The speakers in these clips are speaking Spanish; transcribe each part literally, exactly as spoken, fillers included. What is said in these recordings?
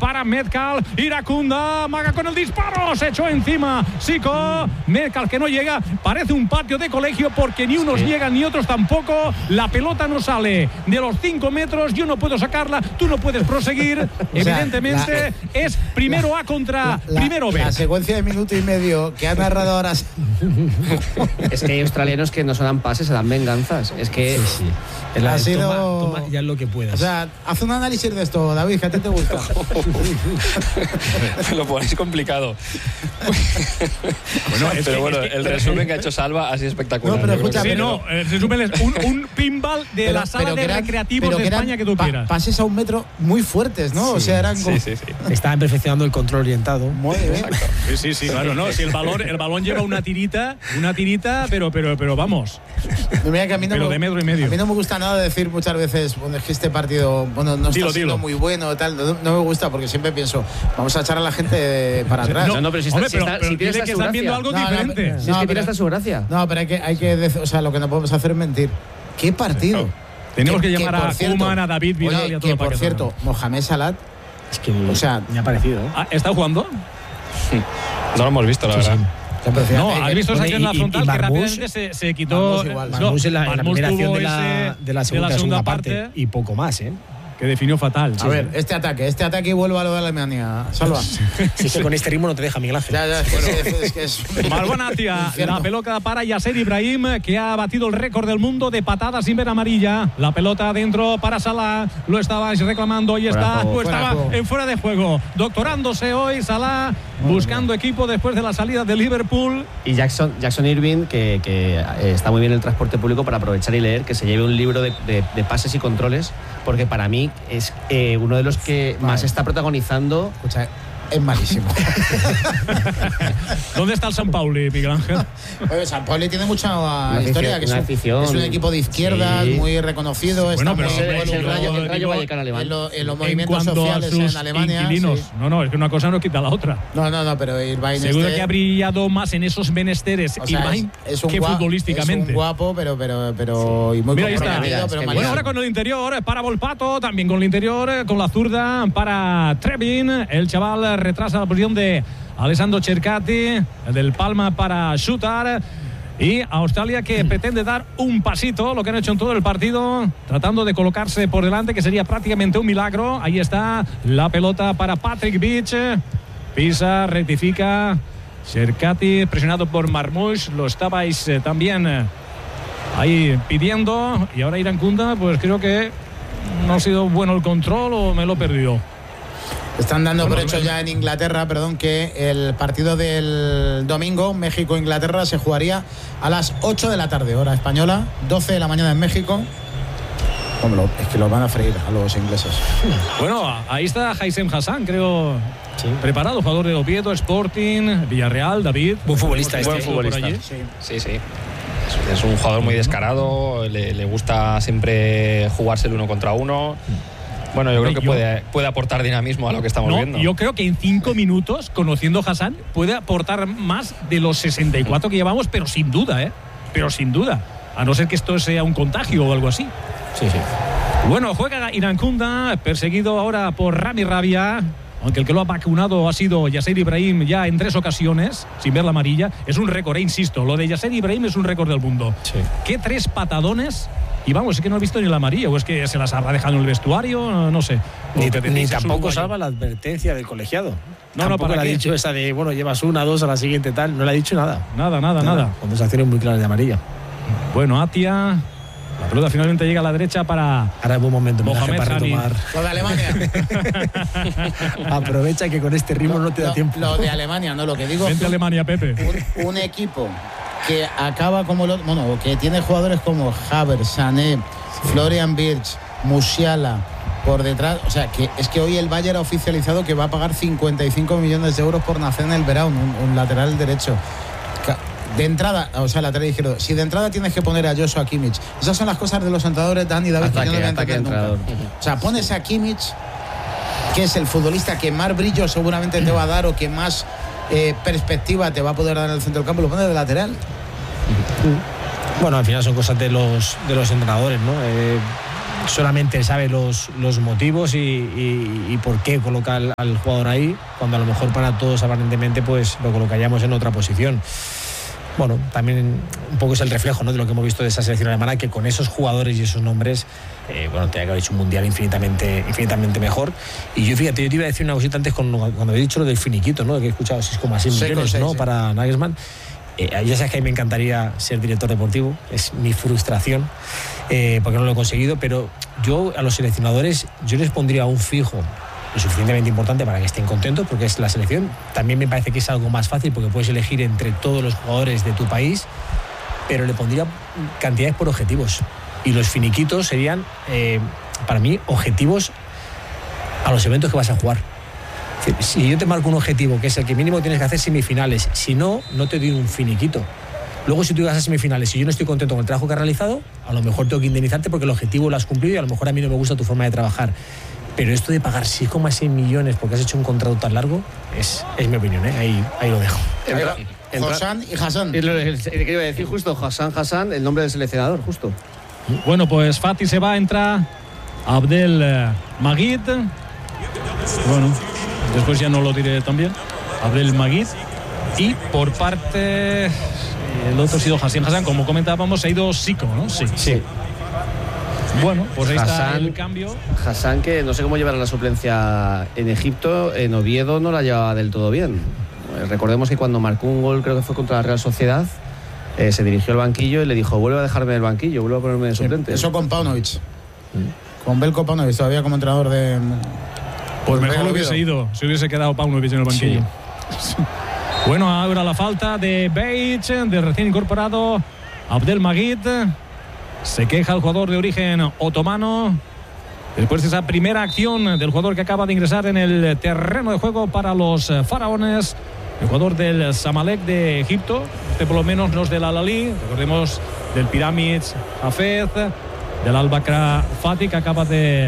para Metcalf. Iracunda, maga con el disparo, se echó encima Zico. Metcalf que no llega, parece un patio de colegio porque ni unos sí. llegan ni otros tampoco. La pelota no sale de los cinco metros, yo no puedo sacarla, tú no puedes proseguir. O sea, evidentemente la, es primero la, A contra la, primero B. La secuencia de minuto y medio que ha narrado ahora. Es que hay australianos que no se dan pases, se dan venganzas. Es que sí, sí. Es la ha sido... toma, toma ya lo que puedas. O sea, haz un análisis de esto, David, que a ti te gusta. Me lo ponéis complicado. Bueno, pero que, bueno, es que, el resumen que ha hecho Salva ha sido espectacular. No, pero escucha, sí, pero, no, el resumen es un, un pinball de pero, la sala de eran, recreativos de España que tú pa, quieras. Pases a un metro muy fuertes, ¿no? Sí, o sea, eran como... sí, sí, sí. Estaban perfeccionando el control orientado. Muy bien. Sí, sí, sí, claro, no. Si el balón, el balón lleva una tirita, una tirita, pero, pero, pero vamos. Mira que a mí no pero me, de metro y medio. A mí no me gusta nada decir muchas veces, bueno, es que este partido, bueno, no dilo, está siendo dilo. muy bueno, tal. No, no me gusta porque siempre pienso, vamos a echar a la gente para atrás. No, no, pero si, está, Hombre, si, pero, está, pero si tiene que esta están su viendo gracia. algo No, no, diferente. pero- Si es No, que tiene pero- esta su gracia. No, pero hay que, hay que decir, o sea, lo que no podemos hacer es mentir. ¿Qué partido? Tenemos que, llamar por a cierto, Koeman, a David Vidal oye, y a todo que el por paquete. cierto, Mohamed Salah, Es que o sea, me ha parecido. ¿eh? Ah, ¿está jugando? No lo hemos visto, la Sí, verdad. sí. No, ¿has visto esa acción en la y- y frontal que Marmoush- rápidamente se, se quitó? Marmoush igual. No, Marmoush en la, en la Marmoush primera acción tuvo de la, ese- de la segunda, de la segunda parte, parte y poco más, ¿eh? que definió fatal. a Sí, ver, sí. este ataque, este ataque y vuelvo a lo de Alemania. Salva. Si es que con este ritmo no te deja Miguel Ángel. Ya, ya, es que es, es, que es Marwan Atia, la pelota para Yasser Ibrahim, que ha batido el récord del mundo de patadas sin ver amarilla. La pelota adentro para Salah, lo estabais reclamando y está, juego, pues fuera estaba de juego. en fuera de juego. Doctorándose hoy Salah, buscando equipo después de la salida de Liverpool. Y Jackson, Jackson Irving, que, que eh, está muy bien en el transporte público para aprovechar y leer, que se lleve un libro de, de, de pases y controles, porque para mí es eh, uno de los que más está protagonizando. Escucha, es malísimo. ¿Dónde está el San Pauli, Miguel Ángel? Oye, San Pauli tiene mucha Una historia, afición, que es una un, afición. es un equipo de izquierdas, Sí. muy reconocido. Bueno, está pero muy es el- bueno, Es el digo, Rayo, el Rayo digo, Vallecano alemán. en, lo- en los En movimientos cuanto a sociales sus en Alemania. inquilinos. Sí. No, no, es que una cosa no quita la otra. No, no, no, pero Irvine Seguro este, que ha brillado más en esos menesteres o sea, Irvine es, es un que gua- futbolísticamente. Es un guapo, pero, pero, pero y muy Mira, ahí está. comprometido, Mira, es pero que malísimo. Bueno, ahora con el interior para Volpato, también con el interior, eh, con la zurda para Trevin. El chaval retrasa la posición de Alessandro Cercati, el del Palma para Schutter. Y Australia que pretende dar un pasito, lo que han hecho en todo el partido, tratando de colocarse por delante, que sería prácticamente un milagro. Ahí está la pelota para Patrick Beach. Pisa, rectifica. Cercati presionado por Marmoush, lo estabais eh, también eh, ahí pidiendo. Y ahora Iracunda, pues creo que no ha sido bueno el control o me lo he perdido. Están dando Bueno, por hecho el- ya en Inglaterra, perdón, que el partido del domingo, México-Inglaterra, se jugaría a las ocho de la tarde, hora española, doce de la mañana en México. Hombre, es que los van a freír a los ingleses. Bueno, ahí está Haysem Hassan, creo, Sí. preparado, jugador de Oviedo, Sporting, Villarreal, David. Buen futbolista Hemos este. visto Buen por futbolista. allí. Sí, sí. Es, es un jugador muy descarado, le, le gusta siempre jugarse el uno contra uno. Bueno, yo creo que Yo- puede, puede aportar dinamismo a lo que estamos No, viendo. yo creo que en cinco minutos, conociendo a Hassan, puede aportar más de los sesenta y cuatro que llevamos, pero sin duda, ¿eh? Pero sin duda. A no ser que esto sea un contagio o algo así. Sí, sí. Bueno, juega Iracunda, perseguido ahora por Rami Rabia. Aunque el que lo ha vacunado ha sido Yasser Ibrahim ya en tres ocasiones, sin ver la amarilla. Es un récord, eh, insisto. Lo de Yasser Ibrahim es un récord del mundo. Sí. ¿Qué tres patadones? Y vamos, es que no he visto ni la amarilla. O es que se las habrá dejado en el vestuario, no, no sé. Ni, O que ni decís, es tampoco uruguayo. salva la advertencia del colegiado. No, no, Tampoco ¿para le ha qué? dicho esa de, bueno, llevas una, dos, a la siguiente tal. No le ha dicho nada. Nada, nada, nada. Conversaciones muy claras de amarilla. Bueno, Atia. La pelota finalmente llega a la derecha para Ahora es buen momento homenaje Mohamed para Sani. retomar. Lo de Alemania. Aprovecha que con este ritmo no te da Lo- tiempo. Lo de Alemania, no, lo que digo. Vente a Alemania, Pepe. Un, un equipo que acaba como lo, bueno, que tiene jugadores como Havertz, Sané, Florian Wirtz, Musiala por detrás, o sea, que es que hoy el Bayern ha oficializado que va a pagar cincuenta y cinco millones de euros por nacer en el verano, un, un lateral derecho. Ca- De entrada, o sea, lateral izquierdo. Si de entrada tienes que poner a Joshua Kimmich, esas son las cosas de los entrenadores, Dani y David, que yo no voy a Ataque, ataque entender de nunca. entrenador. O sea, pones a Kimmich, que es el futbolista que más brillo seguramente te va a dar o que más eh, perspectiva te va a poder dar en el centro del campo, lo pones de lateral. Bueno, al final son cosas de los de los entrenadores, ¿no? Eh, solamente él sabe los, los motivos y, y, y por qué coloca al, al jugador ahí, cuando a lo mejor para todos aparentemente pues lo colocaríamos en otra posición. Bueno, también un poco es el reflejo, ¿no?, de lo que hemos visto de esa selección alemana, que con esos jugadores y esos nombres, eh, bueno, tenía que haber hecho un mundial infinitamente, infinitamente mejor. Y yo, fíjate, yo te iba a decir una cosita antes con, cuando he dicho lo del finiquito, ¿no?, que he escuchado seis coma seis millones, ¿no?, sí, para Nagelsmann. Eh, ya sabes que a mí me encantaría ser director deportivo, es mi frustración, eh, porque no lo he conseguido, pero yo a los seleccionadores, yo les pondría un fijo lo suficientemente importante para que estén contentos, porque es la selección. También me parece que es algo más fácil porque puedes elegir entre todos los jugadores de tu país, pero le pondría cantidades por objetivos, y los finiquitos serían eh, para mí objetivos a los eventos que vas a jugar. Si yo te marco un objetivo que es el que mínimo tienes que hacer semifinales, si no, no te doy un finiquito. Luego, si tú llegas a semifinales y yo no estoy contento con el trabajo que has realizado, a lo mejor tengo que indemnizarte porque el objetivo lo has cumplido y a lo mejor a mí no me gusta tu forma de trabajar. Pero esto de pagar seis coma seis millones porque has hecho un contrato tan largo, es, es mi opinión, ¿eh? ahí, ahí lo dejo. Entra, entra, Hassan y Hassan. Es lo que iba a decir justo, Hassan Hassan, el nombre del seleccionador, justo. Bueno, pues Fati se va, entra Abdel eh, Magid. Bueno, después ya no lo diré también. Abdel Magid. Y por parte, el otro ha sido Hassan Hassan, como comentábamos, ha ido Zico, ¿no? Sí. Sí. Bueno, pues ahí está Hassan, el cambio. Hassan, que no sé cómo llevará la suplencia en Egipto, en Oviedo no la llevaba del todo bien. Recordemos que cuando marcó un gol, creo que fue contra la Real Sociedad, eh, se dirigió al banquillo y le dijo: vuelve a dejarme del banquillo, vuelve a ponerme de suplente. Eso con Paunovic. ¿Mm? Con Belko Paunovic, todavía como entrenador de... Pues mejor lo hubiese ido, si hubiese quedado Paunovic en el banquillo. Sí. Bueno, ahora la falta de Beich, del recién incorporado Abdel Magid. Se queja el jugador de origen otomano después de esa primera acción del jugador que acaba de ingresar en el terreno de juego para los faraones, el jugador del Zamalek de Egipto. Este por lo menos no es del Al-Ahly, recordemos del Pyramids Hafez, del Al-Bakra Fatih, que acaba de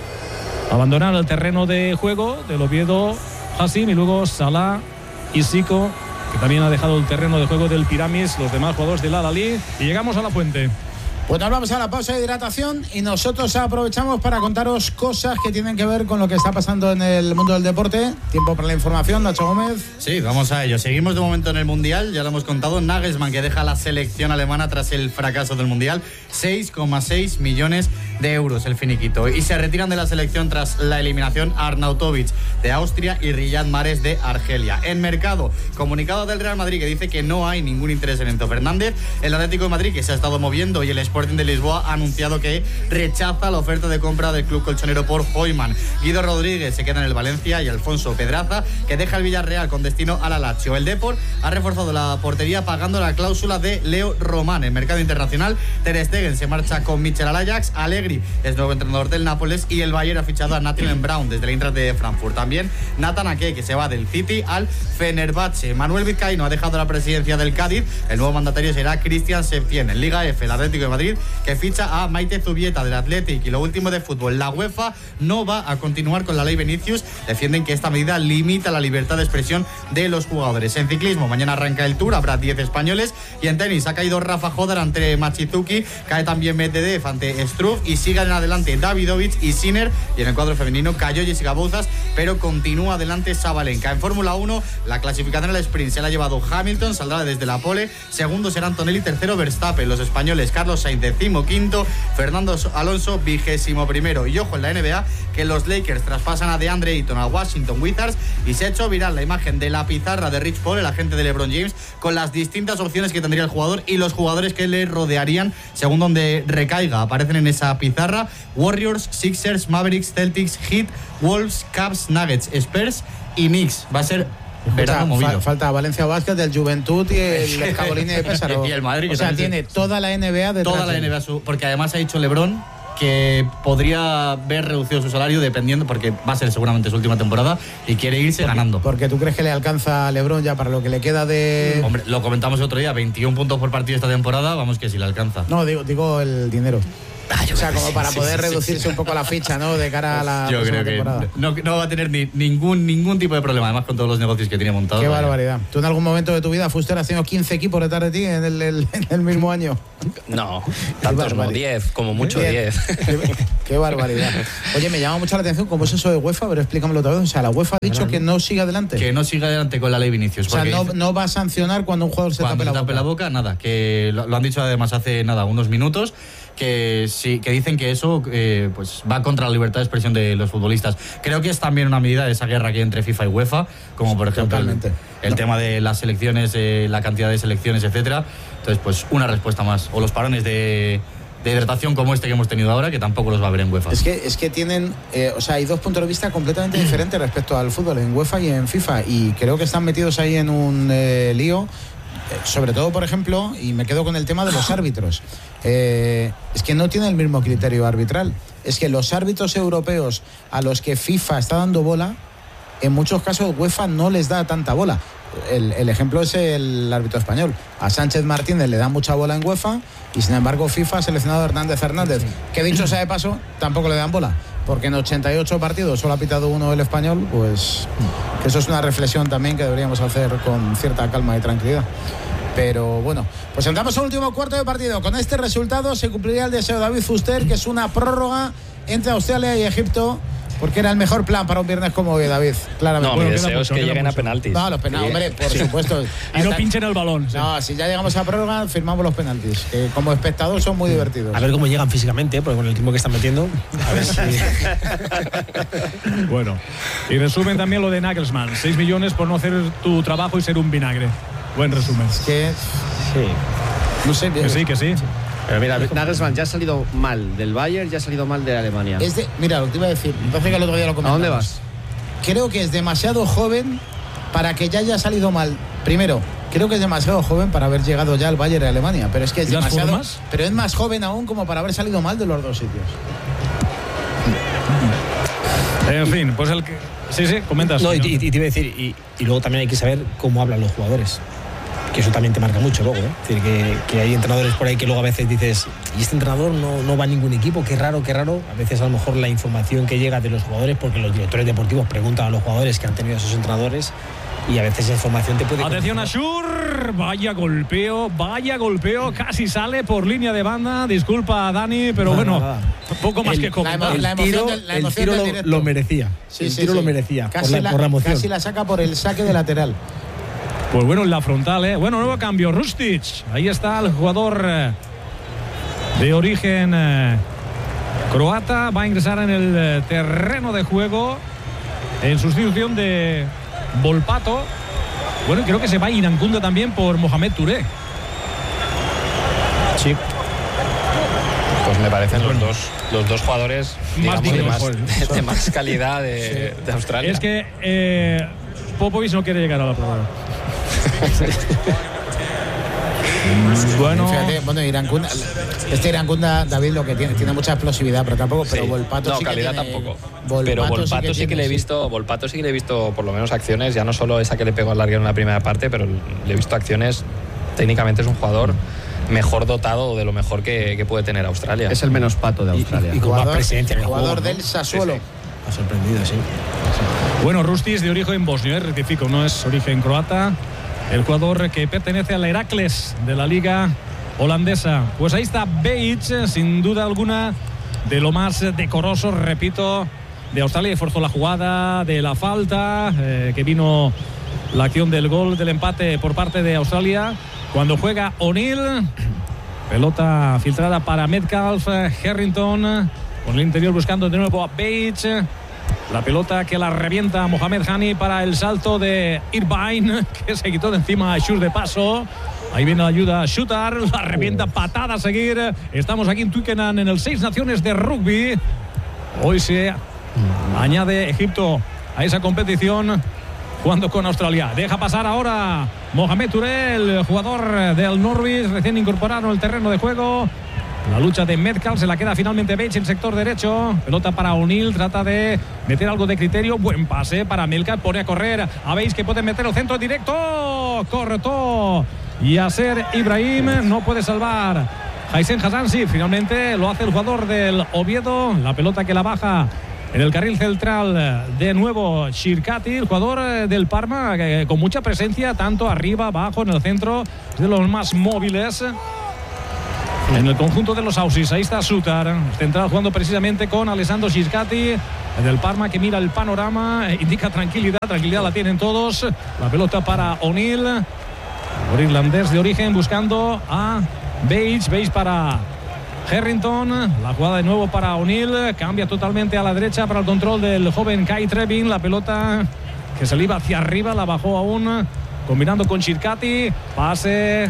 abandonar el terreno de juego, del Oviedo Hassim, y luego Salah y Zico, que también ha dejado el terreno de juego del Pyramids, los demás jugadores del Al-Ahly. Y llegamos a la fuente. Pues nos vamos a la pausa de hidratación y nosotros aprovechamos para contaros cosas que tienen que ver con lo que está pasando en el mundo del deporte. Tiempo para la información, Nacho Gómez. Sí, vamos a ello. Seguimos de momento en el Mundial, ya lo hemos contado. Nagelsmann, que deja la selección alemana tras el fracaso del Mundial. seis coma seis millones de euros el finiquito. Y se retiran de la selección tras la eliminación Arnautovic de Austria y Riyad Mahrez de Argelia. En mercado, comunicado del Real Madrid que dice que no hay ningún interés en Enzo Fernández. El Atlético de Madrid, que se ha estado moviendo, y el Sporting de Lisboa ha anunciado que rechaza la oferta de compra del club colchonero por Hoyman. Guido Rodríguez se queda en el Valencia y Alfonso Pedraza, que deja el Villarreal con destino a la Lazio. El Depor ha reforzado la portería pagando la cláusula de Leo Román. En mercado internacional, Ter Stegen se marcha con Michel al Ajax, Allegri es nuevo entrenador del Nápoles y el Bayern ha fichado a Nathan Brown desde el Eintracht de Frankfurt. También Nathan Ake, que se va del City al Fenerbahce. Manuel Vizcaíno ha dejado la presidencia del Cádiz. El nuevo mandatario será Cristian Septién. En Liga F, el Atlético de Madrid, que ficha a Maite Zubieta del Athletic. Y lo último de fútbol, la UEFA no va a continuar con la ley Vinicius. Defienden que esta medida limita la libertad de expresión de los jugadores. En ciclismo, mañana arranca el Tour, habrá diez españoles. Y en tenis ha caído Rafa Jodar ante Machizuki, cae también Medvedev ante Struff y sigan en adelante Davidovich y Sinner. Y en el cuadro femenino cayó Jessica Bouzas, pero continúa adelante Sabalenka. En Fórmula uno, la clasificación al sprint se la ha llevado Hamilton, saldrá desde la pole. Segundo será Antonelli, tercero Verstappen. Los españoles, Carlos Sainz décimo quinto, Fernando Alonso vigésimo primero. Y ojo en la N B A, que los Lakers traspasan a DeAndre Ayton a Washington Wizards y se ha hecho viral la imagen de la pizarra de Rich Paul, el agente de LeBron James, con las distintas opciones que tendría el jugador y los jugadores que le rodearían según donde recaiga. Aparecen en esa pizarra Warriors, Sixers, Mavericks, Celtics, Heat, Wolves, Cavs, Nuggets, Spurs y Knicks. Va a ser verano movido. Fa- falta Valencia Basket, del Juventud y el Escabolini de Pésaro. Y el Madrid. O sea, tiene toda la N B A detrás. Toda la N B A, su, porque además ha dicho LeBron que podría ver reducido su salario dependiendo, porque va a ser seguramente su última temporada y quiere irse porque, ganando. Porque tú crees que le alcanza a LeBron ya para lo que le queda de... Hombre, lo comentamos el otro día, veintiún puntos por partido esta temporada, vamos que si le alcanza. No, digo, digo el dinero. Ah, o sea, como para poder sí, sí, reducirse sí, sí. un poco la ficha, ¿no? De cara a la yo creo que temporada. No, no va a tener ni, ningún ningún tipo de problema, además con todos los negocios que tiene montados. Qué vaya. Barbaridad. ¿Tú en algún momento de tu vida fuiste haciendo quince equipos detrás de ti en el, el, en el mismo año? No, tantos como diez, como mucho diez. Qué, qué barbaridad. Oye, me llama mucho la atención cómo es eso de UEFA, pero explícamelo otra vez. O sea, la UEFA ha dicho que no siga adelante. Que no siga adelante con la ley Vinicius. O sea, no, no va a sancionar cuando un jugador se tape la, tape la boca. Nada, que lo, lo han dicho además hace nada, unos minutos. Que sí, que dicen que eso eh, pues va contra la libertad de expresión de los futbolistas. Creo que es también una medida de esa guerra que hay entre FIFA y UEFA, como por ejemplo el, el no. tema de las selecciones, eh, la cantidad de selecciones, etcétera. Entonces, pues una respuesta más. O los parones de, de hidratación como este que hemos tenido ahora, que tampoco los va a haber en UEFA. Es que, es que tienen, eh, o sea, hay dos puntos de vista completamente diferentes respecto al fútbol, en UEFA y en FIFA, y creo que están metidos ahí en un eh, lío. Sobre todo, por ejemplo, y me quedo con el tema de los árbitros, eh, es que no tienen el mismo criterio arbitral. Es que los árbitros europeos a los que FIFA está dando bola, en muchos casos UEFA no les da tanta bola. El, el ejemplo es el árbitro español. A Sánchez Martínez le da mucha bola en UEFA y sin embargo FIFA ha seleccionado a Hernández Hernández, que dicho sea de paso, tampoco le dan bola. Porque en ochenta y ocho partidos solo ha pitado uno el español, pues eso es una reflexión también que deberíamos hacer con cierta calma y tranquilidad. Pero bueno, pues entramos al último cuarto de partido. Con este resultado se cumpliría el deseo de David Fuster, que es una prórroga entre Australia y Egipto, porque era el mejor plan para un viernes como hoy, David. Claramente. No, bueno, mi deseo mucho, es que lleguen mucho. a penaltis. No, los penaltis, hombre, por supuesto. Y no pinchen el balón. No, sí. Si ya llegamos a prórroga, firmamos los penaltis, que como espectador son muy divertidos. A ver cómo llegan físicamente, porque con el tiempo que están metiendo, a ver si... Bueno, y resumen también lo de Nagelsmann. seis millones por no hacer tu trabajo y ser un vinagre. Buen resumen. Es que... Sí. No sé. Que sí, que sí. Pero mira, Nagelsmann ya ha salido mal del Bayern, ya ha salido mal de Alemania. Es de, mira, lo que te iba a decir, me parece que el otro día lo comentamos. ¿A dónde vas? Creo que es demasiado joven para que ya haya salido mal. Primero, creo que es demasiado joven para haber llegado ya al Bayern de Alemania, pero es que es demasiado. Formas? Pero es más joven aún como para haber salido mal de los dos sitios. En fin, pues el que... Sí, sí, comentas. No, y, y, y te iba a decir, y, y luego también hay que saber cómo hablan los jugadores. Que eso también te marca mucho luego, ¿eh? Es decir, que, que hay entrenadores por ahí que luego a veces dices, y este entrenador no, no va a ningún equipo, qué raro, qué raro. A veces a lo mejor la información que llega de los jugadores, porque los directores deportivos preguntan a los jugadores que han tenido a esos entrenadores, y a veces esa información te puede... Atención a Schur, vaya golpeo, vaya golpeo, casi sale por línea de banda. Disculpa, Dani, pero nada, bueno, nada. Poco más el, que comentar. El, la tiro, del, la el tiro lo, lo merecía. Sí, el sí, tiro sí. lo merecía, casi por la, la, por la emoción. Casi la saca por el saque de lateral. Pues bueno, en la frontal, ¿eh? Bueno, nuevo cambio, Rustic. Ahí está el jugador eh, de origen eh, croata. Va a ingresar en el eh, terreno de juego en sustitución de Volpato. Bueno, creo que se va Irankunda también por Mohamed Touré. Sí. Pues me parecen los dos, los dos jugadores más digamos, de, más, dignos, de, de más calidad de, sí. de Australia. Es que eh, Popovic no quiere llegar a la prueba. Bueno, fíjate, bueno, Irankunda, este Irankunda, David, lo que tiene, tiene mucha explosividad, pero tampoco, pero sí. Volpato no, sí calidad que tiene, tampoco. Volpato pero Volpato sí que, sí que, que le he visto, sí. Volpato sí que le he visto por lo menos acciones, ya no solo esa que le pegó al larguero en la primera parte, pero le he visto acciones. Técnicamente es un jugador mejor dotado de lo mejor que, que puede tener Australia. Es el menos pato de Australia. Y, y, y con jugador, más presencia en el jugador juego, del ¿no? Sassuolo. Sí, sí. Ha sorprendido, sí. Bueno, Rustic es de origen bosnio, ¿eh? Rectifico, no es origen croata. El jugador que pertenece al Heracles de la liga holandesa. Pues ahí está Behic, sin duda alguna, de lo más decoroso, repito, de Australia. Forzó la jugada de la falta, eh, que vino la acción del gol del empate por parte de Australia. Cuando juega O'Neill, pelota filtrada para Metcalf, Harrington, con el interior buscando de nuevo a Behic. La pelota que la revienta Mohamed Hani para el salto de Irvine, que se quitó de encima a Schur de paso. Ahí viene la ayuda a Shootar, la revienta, patada a seguir. Estamos aquí en Twickenham en el Seis Naciones de Rugby. Hoy se añade Egipto a esa competición jugando con Australia. Deja pasar ahora Mohamed Touré, el jugador del Norwich, recién incorporado en el terreno de juego. La lucha de Metcalf, se la queda finalmente Bates en sector derecho. Pelota para O'Neill, trata de meter algo de criterio. Buen pase para Metcalf, pone a correr. A Bates que puede meter el centro directo. Cortó. Y Yasser Ibrahim no puede salvar Haisen Hassan, sí, finalmente lo hace el jugador del Oviedo. La pelota que la baja en el carril central de nuevo Shirkati, el jugador del Parma, que, con mucha presencia, tanto arriba, abajo, en el centro, de los más móviles en el conjunto de los Ausis. Ahí está Sutar, central, jugando precisamente con Alessandro Shirkati, del Parma, que mira el panorama, indica tranquilidad, tranquilidad la tienen todos. La pelota para O'Neill, por irlandés de origen, buscando a Bates, Bates para Harrington, la jugada de nuevo para O'Neill, cambia totalmente a la derecha para el control del joven Kai Trevin, la pelota que se le iba hacia arriba, la bajó aún, combinando con Shirkati, pase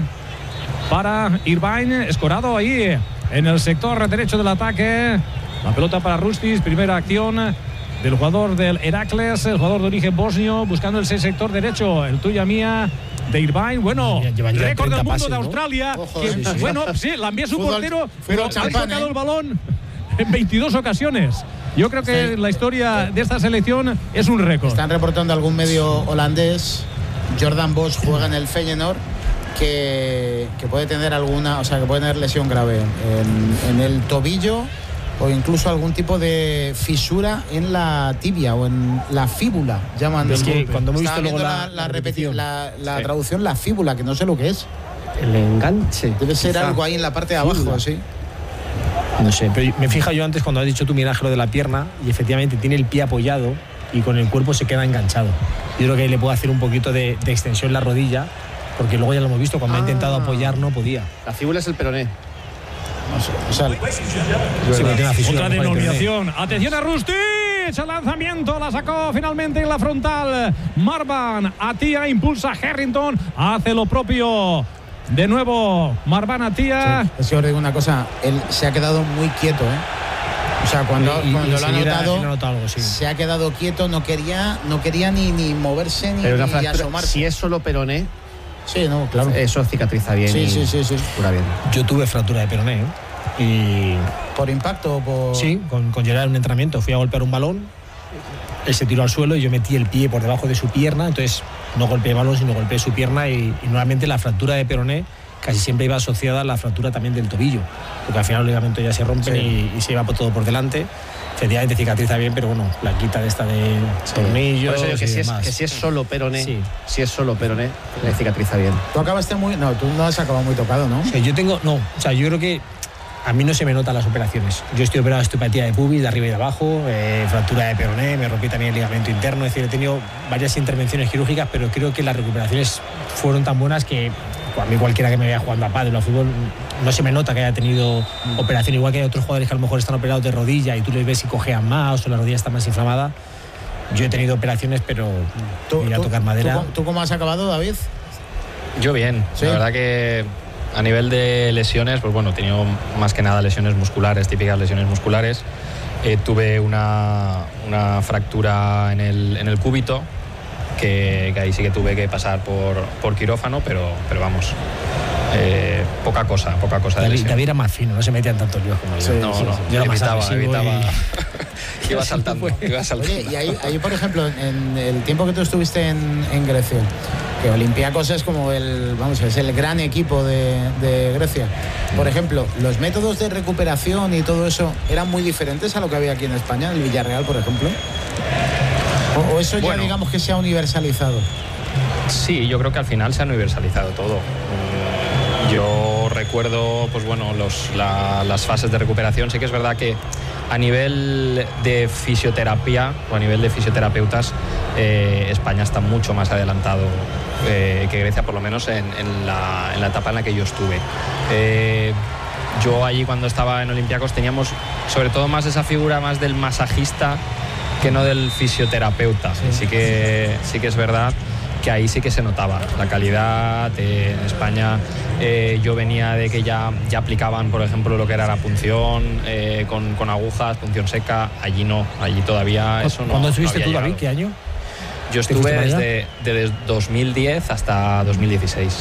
para Irvine, escorado ahí en el sector derecho del ataque, la pelota para Rustis, primera acción del jugador del Heracles, el jugador de origen bosnio, buscando el sector derecho, el tuya mía de Irvine. Bueno, récord del mundo pases, de Australia. ¿No? Ojo, que, sí, sí. Bueno, sí, la envía su fútbol, portero, pero ha sacado el balón en veintidós ocasiones. Yo creo que sí, la historia de esta selección es un récord. Están reportando algún medio holandés. Jordan Bosch juega en el Feyenoord, que, que puede tener alguna, o sea, que puede tener lesión grave en, en el tobillo, o incluso algún tipo de fisura en la tibia o en la fíbula, llaman. Es que cuando hemos visto luego la, la, la, la, la sí. traducción, la fíbula, que no sé lo que es. El enganche. Debe ser quizá algo ahí en la parte de abajo, fíbula. Sí. No sé, pero me fija yo antes cuando has dicho tú, Miguel Ángel, de la pierna, y efectivamente tiene el pie apoyado y con el cuerpo se queda enganchado. Yo creo que ahí le puedo hacer un poquito de, de extensión en la rodilla, porque luego ya lo hemos visto, cuando ah. ha intentado apoyar no podía. La fíbula es el peroné. No sé, o sea, sí, otra denominación. Atención a Rustic, el lanzamiento la sacó finalmente en la frontal. Marwan Atia impulsa a Harrington, hace lo propio de nuevo Marwan Atia. Sí, es que os digo una cosa, él se ha quedado muy quieto, ¿eh? O sea, cuando, y, cuando y lo ha notado, ha notado algo, sí. Se ha quedado quieto, no quería, no quería ni, ni moverse ni, Pero ni asomarse. Si es solo peroné, sí, no, claro. Eso cicatriza bien. Sí, sí, sí, sí. Cura bien. Yo tuve fractura de peroné, ¿eh? Y ¿por impacto o por...? Sí, con, con Gerard en un entrenamiento. Fui a golpear un balón, él se tiró al suelo y yo metí el pie por debajo de su pierna, entonces no golpeé el balón, sino golpeé su pierna y, y normalmente la fractura de peroné casi siempre iba asociada a la fractura también del tobillo, porque al final los ligamentos ya se rompen sí. y, y se lleva por todo por delante. Efectivamente cicatriza bien, pero bueno, la quita de esta de sí. tornillos. Por eso digo que, si es, que si es solo peroné, sí. si es solo peroné, le cicatriza bien. Tú acabaste muy. No, tú no has acabado muy tocado, ¿no? O sea, yo tengo. No, o sea, yo creo que a mí no se me notan las operaciones. Yo estoy operado de osteopatía de pubis, de arriba y de abajo, eh, fractura de peroné, me rompí también el ligamento interno. Es decir, he tenido varias intervenciones quirúrgicas, pero creo que las recuperaciones fueron tan buenas que a mí cualquiera que me vea jugando a pádel o a fútbol no se me nota que haya tenido mm. operación, igual que hay otros jugadores que a lo mejor están operados de rodilla y tú les ves si cojean más o la rodilla está más inflamada. Yo he tenido operaciones, pero ¿Tú, ir a tú, tocar madera. ¿tú, ¿Tú cómo has acabado, David? Yo bien, ¿sí? La verdad que a nivel de lesiones, pues bueno, he tenido más que nada lesiones musculares, típicas lesiones musculares. Eh, tuve una, una fractura en el, en el cúbito, que, que ahí sí que tuve que pasar por, por quirófano, pero, pero vamos, eh, poca cosa, poca cosa. David, David era más fino, no se metía en tantos líos como yo. Sí, no, sí, no, sí. yo evitaba, evitaba. Y... iba saltando, iba saltando. Oye, y ahí, ahí, por ejemplo, en el tiempo que tú estuviste en, en Grecia, que Olympiacos es como el, vamos, es el gran equipo de, de Grecia. Por ejemplo, los métodos de recuperación y todo eso eran muy diferentes a lo que había aquí en España, el Villarreal, por ejemplo. O, o eso ya bueno, digamos que se ha universalizado. Sí, yo creo que al final se ha universalizado todo. Yo recuerdo, pues bueno, los, la, las fases de recuperación. Sí que es verdad que a nivel de fisioterapia o a nivel de fisioterapeutas, eh, España está mucho más adelantado eh, que Grecia, por lo menos en, en, la, en la etapa en la que yo estuve. Eh, yo allí cuando estaba en Olympiacos teníamos sobre todo más esa figura más del masajista que no del fisioterapeuta. Sí, sí que, sí que es verdad que ahí sí que se notaba la calidad. Eh, en España eh, yo venía de que ya, ya aplicaban, por ejemplo, lo que era la punción eh, con, con agujas, punción seca. Allí no, allí todavía eso no. ¿Cuándo estuviste no tú, David? ¿Qué año? Yo estuve desde, desde dos mil diez hasta dos mil dieciséis.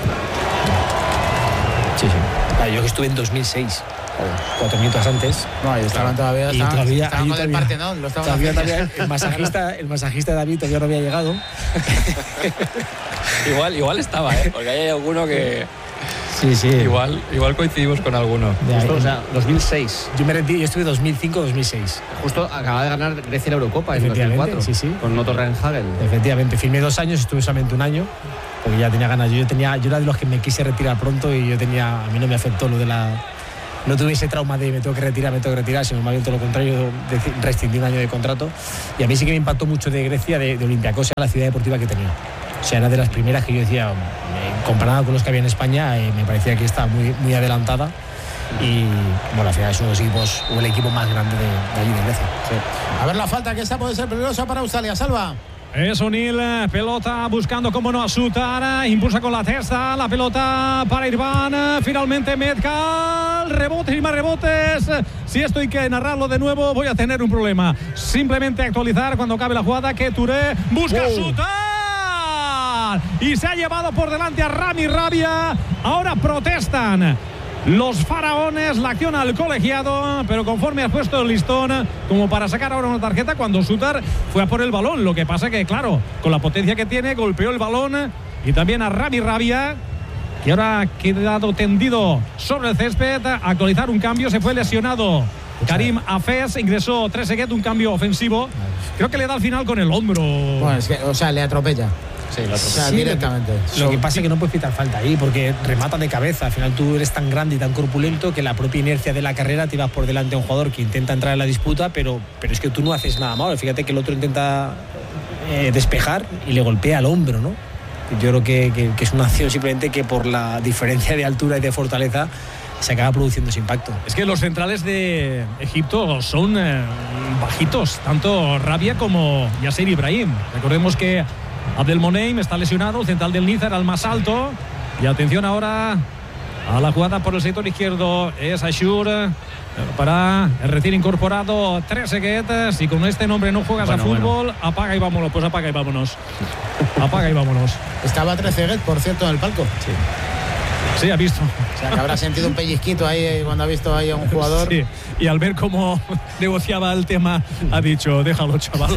Sí, sí. Ah, yo que estuve en dos mil seis. Cuatro minutos antes. No, ahí estaban todavía. Y estaban, todavía, estaban con todavía, el Partenón. Lo estaban todavía, todavía, el masajista, el masajista de David todavía no había llegado. igual, igual estaba, ¿eh? Porque hay alguno que. Sí, sí. Igual, igual coincidimos con alguno. Ya, Justo, o sea, dos mil seis. Yo me retiré, yo estuve dos mil cinco dos mil seis. Justo acaba de ganar Grecia la Eurocopa en dos mil cuatro. Sí, sí. Con Otto Rehhagel. Efectivamente, firmé dos años, estuve solamente un año, porque ya tenía ganas. Yo, tenía, yo era de los que me quise retirar pronto y yo tenía, a mí no me afectó lo de la... No tuve ese trauma de me tengo que retirar, me tengo que retirar, sino más bien todo lo contrario, de, rescindí un año de contrato. Y a mí sí que me impactó mucho de Grecia, de, de Olympiacos, la ciudad deportiva que tenía. O sea, era de las primeras que yo decía, eh, comparada con los que había en España, eh, me parecía que estaba muy, muy adelantada. Y bueno, al final es uno de los equipos, o el equipo más grande de, de allí de Grecia. Sí. A ver la falta, que esta puede ser peligrosa para Australia. Salva. Es O'Neill, pelota buscando cómo no asustar, impulsa con la testa, la pelota para Irván, finalmente Metcalf, rebotes y más rebotes. Si esto hay que narrarlo de nuevo voy a tener un problema. Simplemente actualizar cuando acabe la jugada que Touré busca wow. Chutar y se ha llevado por delante a Rami Rabia. Ahora protestan los faraones, la acción al colegiado, pero conforme ha puesto el listón como para sacar ahora una tarjeta cuando Sutar fue a por el balón. Lo que pasa que, claro, con la potencia que tiene, golpeó el balón y también a Rami Rabia, que ahora ha quedado tendido sobre el césped. A actualizar un cambio, se fue lesionado Karim Hafez, ingresó Trezeguet, un cambio ofensivo. Creo que le da al final con el hombro. Bueno, es que, o sea, le atropella. Sí, lo o sea, sí, directamente. Lo que pasa es que no puedes pitar falta ahí porque remata de cabeza. Al final tú eres tan grande y tan corpulento que la propia inercia de la carrera te vas por delante a un jugador que intenta entrar en la disputa, pero, pero es que tú no haces nada malo. Fíjate que el otro intenta eh, despejar y le golpea al hombro, ¿no? Yo creo que, que, que es una acción simplemente que por la diferencia de altura y de fortaleza se acaba produciendo ese impacto. Es que los centrales de Egipto son eh, bajitos, tanto Rabia como Yasser Ibrahim. Recordemos que Abdelmoneim está lesionado, el central del Niza era el más alto. Y atención ahora a la jugada por el sector izquierdo, es Ashur para el recién incorporado Trezeguet. Si con este nombre no juegas bueno, a fútbol, bueno. apaga y vámonos, pues apaga y vámonos. Apaga y vámonos. Estaba Trezeguet, por cierto, en el palco. Sí. Sí, ha visto. O sea, que habrá sentido un pellizquito ahí cuando ha visto ahí a un jugador. Sí, y al ver cómo negociaba el tema, ha dicho, déjalo, chaval.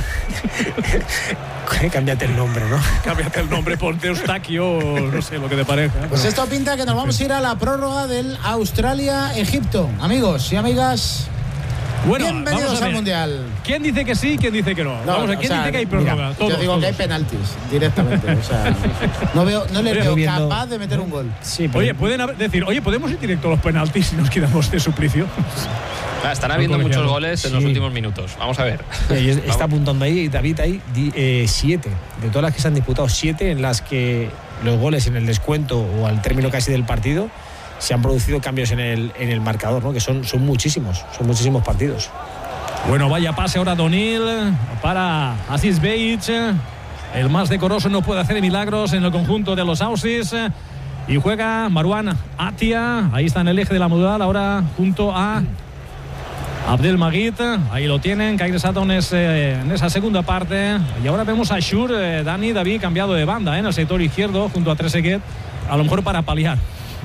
Cámbiate el nombre, ¿no? Cámbiate el nombre, ponte Eustaquio, no sé, lo que te parezca. Pues esto pinta que nos vamos a ir a la prórroga del Australia-Egipto. Amigos y amigas, bueno, bienvenidos al Mundial. ¿Quién dice que sí, quién dice que no? no vamos a ¿quién o sea, dice que hay prórroga? Mira, todos, yo digo todos. que hay penaltis directamente. O sea, no, veo, no les veo viendo... capaz de meter un gol. Sí, oye, pueden haber, decir, oye, ¿podemos ir directo a los penaltis si nos quedamos de suplicio? Ah, están habiendo muchos goles en sí. los últimos minutos. Vamos a ver. Sí, está Vamos. apuntando ahí, David, ahí eh, siete. De todas las que se han disputado, siete en las que los goles en el descuento o al término casi del partido se han producido cambios en el, en el marcador, ¿no? Que son, son muchísimos, son muchísimos partidos. Bueno, vaya pase ahora O'Neill para Aziz Beich. El más decoroso no puede hacer milagros en el conjunto de los Aussies. Y juega Marwan Atia. Ahí está en el eje de la modal, ahora junto a Abdelmajid. Ahí lo tienen, que ha ingresado en, ese, en esa segunda parte. Y ahora vemos a Ashur, eh, Dani, David, cambiado de banda eh, en el sector izquierdo, junto a Trezeguet, a lo mejor para paliar.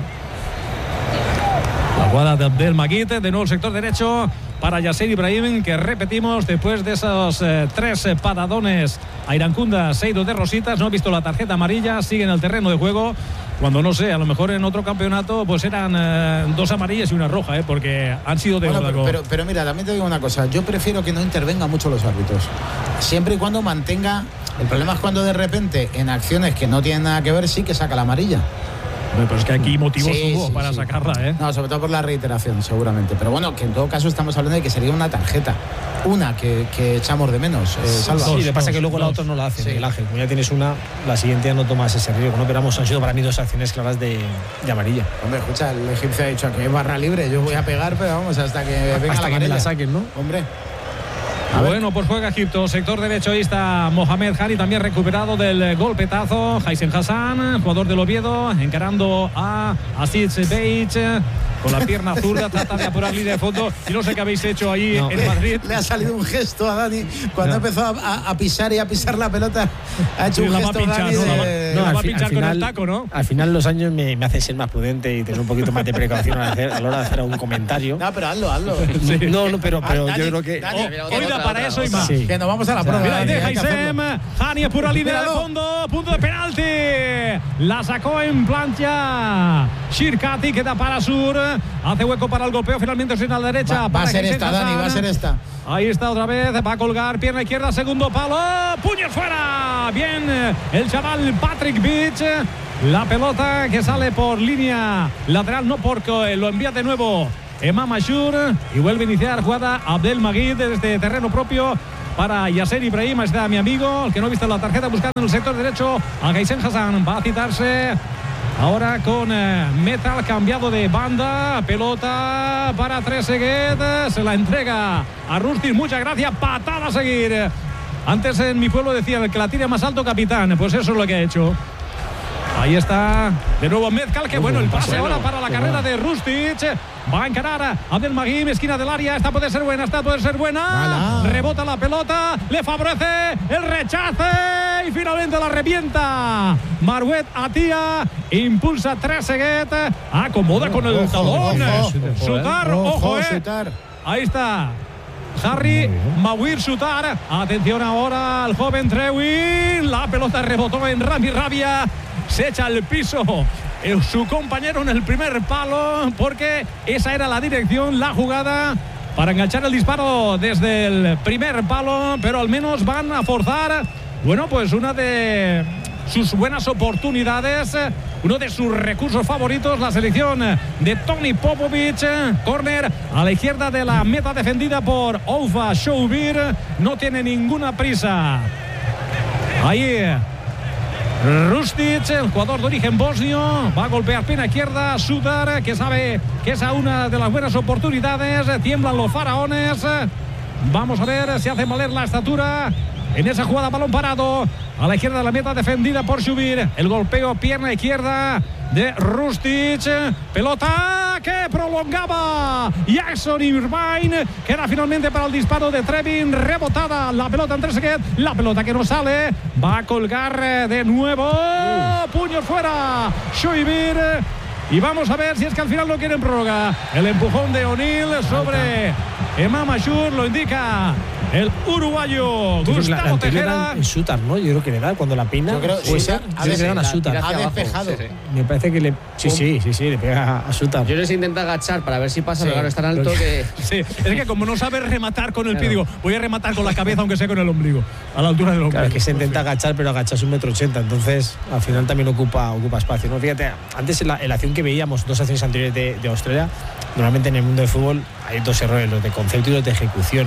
La jugada de Abdelmajid, de nuevo el sector derecho para Yasser Ibrahim, que repetimos, después de esos eh, tres eh, patadones a Irankunda, se ha ido de rositas, no ha visto la tarjeta amarilla, sigue en el terreno de juego, cuando no sé, a lo mejor en otro campeonato pues eran eh, dos amarillas y una roja, eh, porque han sido de bueno, pero, pero, pero mira, también te digo una cosa, yo prefiero que no intervengan mucho los árbitros, siempre y cuando mantenga, el problema es cuando de repente en acciones que no tienen nada que ver sí que saca la amarilla. Bueno, pero es que aquí motivos sí, hubo sí, para sí. sacarla, ¿eh? No, sobre todo por la reiteración, seguramente. Pero bueno, que en todo caso estamos hablando de que sería una tarjeta. Una que, que echamos de menos, eh, Salva. Sí, le pasa dos, que luego dos. la otra no la hace, Sí. Miguel Ángel. Como ya tienes una, la siguiente ya no tomas ese riesgo, ¿no? Pero vamos, han sido para mí dos acciones claras de, de amarilla. Hombre, escucha, el egipcio ha dicho que es barra libre, yo voy a pegar, pero vamos, hasta que venga hasta la que me la amarilla. saquen, ¿no? Hombre. A bueno, pues juega Egipto, sector derecho, ahí está Mohamed Hani, también recuperado del golpetazo. Haisen Hassan, jugador del Oviedo, encarando a Aziz Beich con la pierna zurda, trata de apurar línea de fondo. Y no sé qué habéis hecho ahí no. en Madrid. Le ha salido un gesto a Dani cuando no. empezó a, a pisar y a pisar la pelota. Ha hecho sí, un gesto pinchar, Dani no, de... no, no, va a pinchar final, con el taco, ¿no? Al final los años me, me hace ser más prudente y tener un poquito más de precaución a, hacer, a la hora de hacer algún comentario. No, pero hazlo, hazlo. Sí. No, no, pero, pero ah, Dani, yo creo que... Dani, oh, hoy da para otra, eso y otra. más. Sí. Que nos vamos a la prueba. Mira, ahí Dani, deja hay que Isem, hacerlo. Hani es pura línea de Míralo. fondo, punto de penalti. La sacó en plancha Shirkati, queda para Sur, hace hueco para el golpeo, finalmente sin a la derecha. Va, va para a ser Haizen esta, Dani, Hassan. va a ser esta. Ahí está otra vez, va a colgar, pierna izquierda, segundo palo, puño fuera. Bien, el chaval Patrick Beach. La pelota que sale por línea lateral, no porque lo envía de nuevo Emam Ashur y vuelve a iniciar jugada Abdel Magid desde terreno propio para Yasser Ibrahim. Está mi amigo, el que no ha visto la tarjeta, buscando en el sector derecho a Haizen Hassan. Va a citarse ahora con eh, Metal, cambiado de banda. Pelota para Trezeguet, se la entrega a Rustic. Muchas gracias, patada a seguir. Antes en mi pueblo decían que la tire más alto, capitán. Pues eso es lo que ha hecho. Ahí está de nuevo Mezcal, que bueno el pase ahora para la carrera de Rustic. Va a encarar a Abdel Magim, esquina del área. Esta puede ser buena, esta puede ser buena. Ala. Rebota la pelota, le favorece el rechace y finalmente la revienta. Marwet Atia impulsa Trezeguet, acomoda con el Ojo, talón. ojo, Sutar, ojo, Ojo, eh. Sutar. Ahí está Harry Mawir Sutar. Atención ahora al joven Trewin. La pelota rebotó en Rami Rabia. Se echa al piso eh, su compañero en el primer palo, porque esa era la dirección, la jugada para enganchar el disparo desde el primer palo, pero al menos van a forzar, bueno, pues una de sus buenas oportunidades, uno de sus recursos favoritos, la selección de Toni Popovic. Córner a la izquierda de la meta defendida por Oufa Shoubir. No tiene ninguna prisa. Ahí Rustic, el jugador de origen bosnio, va a golpear pena izquierda. Sudar, que sabe que esa es una de las buenas oportunidades. Tiemblan los faraones. Vamos a ver si hace valer la estatura en esa jugada. Balón parado a la izquierda de la meta defendida por Shubir. El golpeo pierna izquierda de Rustic. Pelota que prolongaba Jackson Irvine. Queda finalmente para el disparo de Trevin. Rebotada la pelota en Trezeguet. La pelota que no sale. Va a colgar de nuevo. Uh. Puño fuera. Shubir. Y vamos a ver si es que al final lo quieren prórroga. El empujón de O'Neill sobre Emam Ashur lo indica el uruguayo Gustavo la, la Tejera. En Sutar, ¿no? Yo creo que le da cuando la peina. Yo creo puede sí, ser. a Yo ver, creo que le dan a la Sutar. tira hacia Ha abajo, despejado. sí, sí. Me parece que le. Sí, sí, sí, sí, le pega a Sutar. Yo les intento agachar para ver si pasa, Sí. pero claro, es tan alto que. Sí, es que como no sabe rematar con el pie, digo, voy a rematar con la cabeza, aunque sea con el ombligo, a la altura del ombligo. Claro, es que se intenta agachar, pero agachas un metro ochenta, entonces al final también ocupa, ocupa espacio, ¿no? Fíjate, antes en la, en la acción que veíamos, dos acciones anteriores de, de Australia, normalmente en el mundo del fútbol hay dos errores, los de concepto y los de ejecución.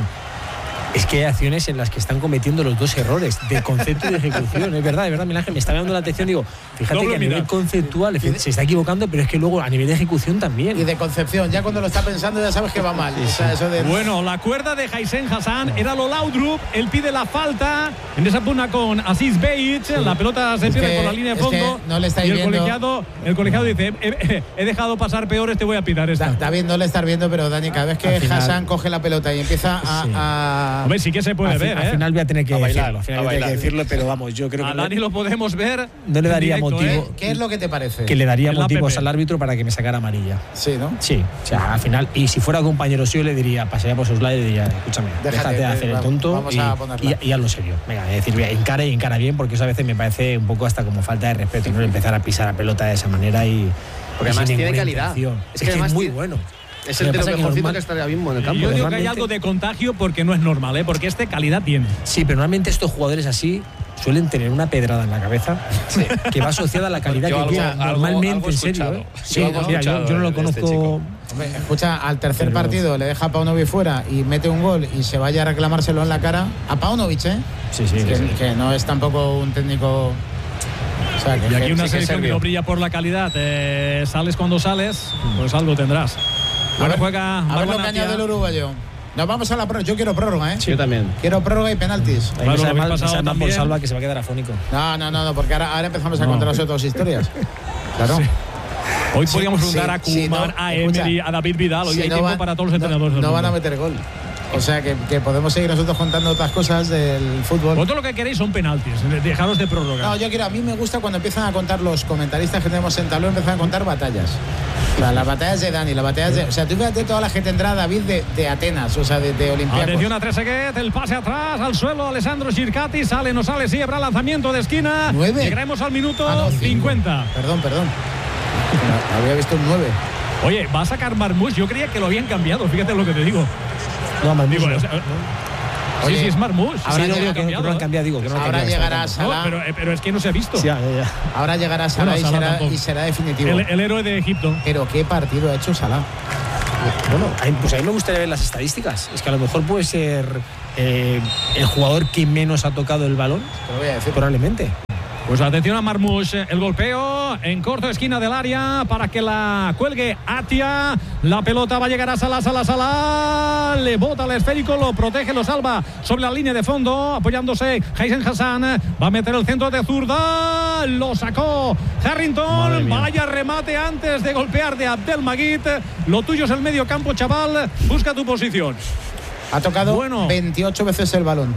Es que hay acciones en las que están cometiendo los dos errores, de concepto y de ejecución. Es verdad, es verdad, Miguel Ángel, me está llamando la atención. Digo, fíjate Doble que a nivel mirar. conceptual se está equivocando, pero es que luego a nivel de ejecución también. Y de concepción, ya cuando lo está pensando ya sabes que va mal. O sea, eso de... Bueno, la cuerda de Haizen Hassan era lo Laudrup. Él pide la falta en esa pugna con Aziz Beich. La pelota se Es pierde que- por la línea de es que fondo. no le estáis y el viendo. colegiado, el colegiado dice: he, he- he dejado pasar peores, te voy a pitar esta. Da- David, no le estás viendo, pero Dani, cada vez que Al final- Hassan coge la pelota y empieza a... Sí. a- A ver, sí que se puede al, fi- ver, al ¿eh? final voy a tener que A bailar, decirlo, al final a voy a tener que bailar. decirlo, pero vamos, yo creo A que Dani no, lo podemos ver. no le daría en directo, motivo. ¿eh? ¿Qué es lo que te parece? que le daría En la motivos Pepe. al árbitro para que me sacara amarilla. Sí, ¿no? Sí, o sea, al final, y si fuera compañero suyo le diría, pasaría por sus lados y le diría, escúchame, Déjate, déjate de hacer el vamos- tonto vamos y, a ponerla. y, y hazlo serio. Venga, es decir, encara y encara bien, porque eso a veces me parece un poco hasta como falta de respeto, ¿no? Empezar a pisar la pelota de esa manera y... Porque y sin además tiene ninguna calidad. intención. Es Es que que, además es muy tiene- bueno. Es Lo el que de lo pasa es que mejorcito normal- que está ahora mismo en el Yo campo. digo que hay normalmente- algo de contagio porque no es normal, ¿eh? Porque este calidad tiene. Sí, pero normalmente estos jugadores así suelen tener una pedrada en la cabeza que va asociada a la calidad Yo que algo- tienen. algo- Normalmente, algo en serio. escuchado. ¿eh? Yo Sí, algo mira, yo, yo no lo escuchado de este conozco. chico. Hombre, escucha, al tercer Pero- partido le deja a Paunovic fuera y mete un gol y se vaya a reclamárselo en la cara a Paunovic, ¿eh? Sí, sí, que, sí. que no es tampoco un técnico... O sea, que Y aquí que una sí que es selección que serbio. no brilla por la calidad. Eh, sales cuando sales, pues algo tendrás. Ahora ver, juega A ver lo Marwan que Atia. añade el uruguayo. Nos vamos a la prórroga. Yo quiero prórroga, ¿eh? Yo también. Quiero prórroga y penaltis. Ahí Claro, me lo sale habéis mal, me pasado sale mal por también. Salva, que se va a quedar afónico. No, no, no, no, porque ahora, ahora empezamos a No. contar las otras historias. Claro. Hoy Sí, podríamos sí, preguntar sí, a Koeman, no, a escucha, Emery, a David Vidal. Hoy Si hay no tiempo va- para todos los no- entrenadores del No van a mundo. meter gol. O sea, que, que podemos seguir nosotros contando otras cosas del fútbol. Vosotros lo que queréis son penaltis. Dejaros de prórroga. No, yo quiero, a mí me gusta cuando empiezan a contar los comentaristas que tenemos en tablón, empiezan a contar batallas. O sea, las batallas de Dani, las batallas de... O sea, tú fíjate toda la que tendrá David de, de Atenas, o sea, de, de Olympiacos. Atención a Trezeguet, el pase atrás, al suelo, Alessandro Circati, sale, no sale, sí, habrá lanzamiento de esquina. ¿Nueve? Llegaremos al minuto Ah, no, cincuenta. Perdón, perdón. No, había visto un nueve. Oye, va a sacar Marmoush, yo creía que lo habían cambiado, fíjate lo que te digo. No, Marmoush Digo, no. o sea, Oye, sí, sí, es Marmoush. ahora Sí, no, llega- digo que, no- que no lo han cambiado, digo que no lo han Ahora cambiado, llegará está No, Salah, pero, eh, pero es que no se ha visto. Sí, ya, ya, ya. ahora llegará Salah, Bueno, y, Salah será, tampoco. y será definitivo. El, el héroe de Egipto. Pero qué partido ha hecho Salah. Bueno, a mí- pues a mí me gustaría ver las estadísticas. Es que a lo mejor puede ser eh, el jugador que menos ha tocado el balón, Te lo voy a decir. probablemente. Pues atención a Marmoush, el golpeo en corto esquina del área para que la cuelgue Atia. La pelota va a llegar a Salah, Salah, Salah. Le bota el esférico, lo protege, lo salva sobre la línea de fondo, apoyándose Haisen Hassan. Va a meter el centro de zurda. Lo sacó Harrington. Vaya remate antes de golpear de Abdelmajid. Lo tuyo es el medio campo, chaval. Busca tu posición. Ha tocado Bueno. veintiocho veces el balón.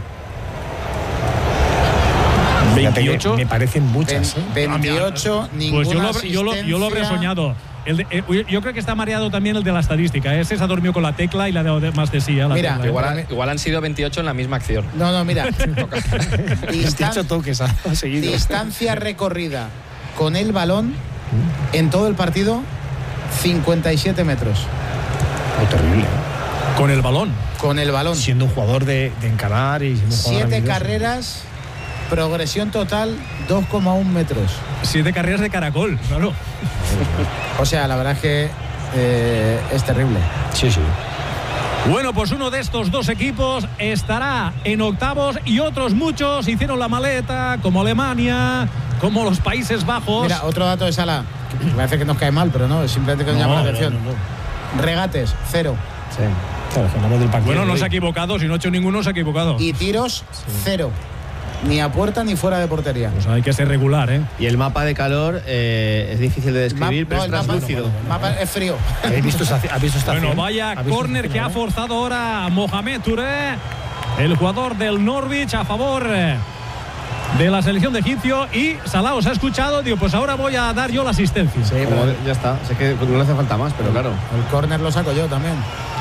Fíjate que veintiocho. Me parecen muchas. ¿eh? veintiocho, ninguna Pues yo lo, yo lo- yo lo habré asistencia. soñado. El de- eh, yo creo que está mareado también el de la estadística. Ese se dormió con la tecla y la de más de sí. ¿eh? La Mira, tecla, ¿eh? Igual, han- igual han sido veintiocho en la misma acción. No, no, mira. Distan- veintiocho toques ha seguido. distancia recorrida con el balón en todo el partido, cincuenta y siete metros. Oh, terrible. Con el balón. Con el balón. Siendo un jugador de, de encarar y siendo un jugador Siete habilidoso. carreras, progresión total, dos coma uno metros. Siete carreras de caracol, claro. O sea, la verdad es que eh, es terrible. Sí, sí. Bueno, pues uno de estos dos equipos estará en octavos y otros muchos hicieron la maleta, como Alemania, como los Países Bajos. Mira, otro dato de Salah, que parece que nos cae mal, pero no, es simplemente que nos No, llama la no, atención. no, no. Regates, cero. Sí. Claro, que hablamos del partido. bueno, no de se ha hoy. equivocado, si no ha hecho ninguno, se ha equivocado. Y tiros, cero. Ni a puerta ni fuera de portería. Pues hay que ser regular, ¿eh? Y el mapa de calor eh, es difícil de describir, Map- pero no, es el mapa- translúcido. mapa es frío. ¿Habéis visto esta, ¿has visto esta Bueno, acción? vaya ¿Has visto córner esta que ha acción, forzado ahora Mohamed Touré, el jugador del Norwich, a favor eh, de la selección de Egipcio. Y Salah os ha escuchado, digo, pues ahora voy a dar yo la asistencia. Sí, Como pero ya está, sé que no le hace falta más, pero claro. el córner lo saco yo también.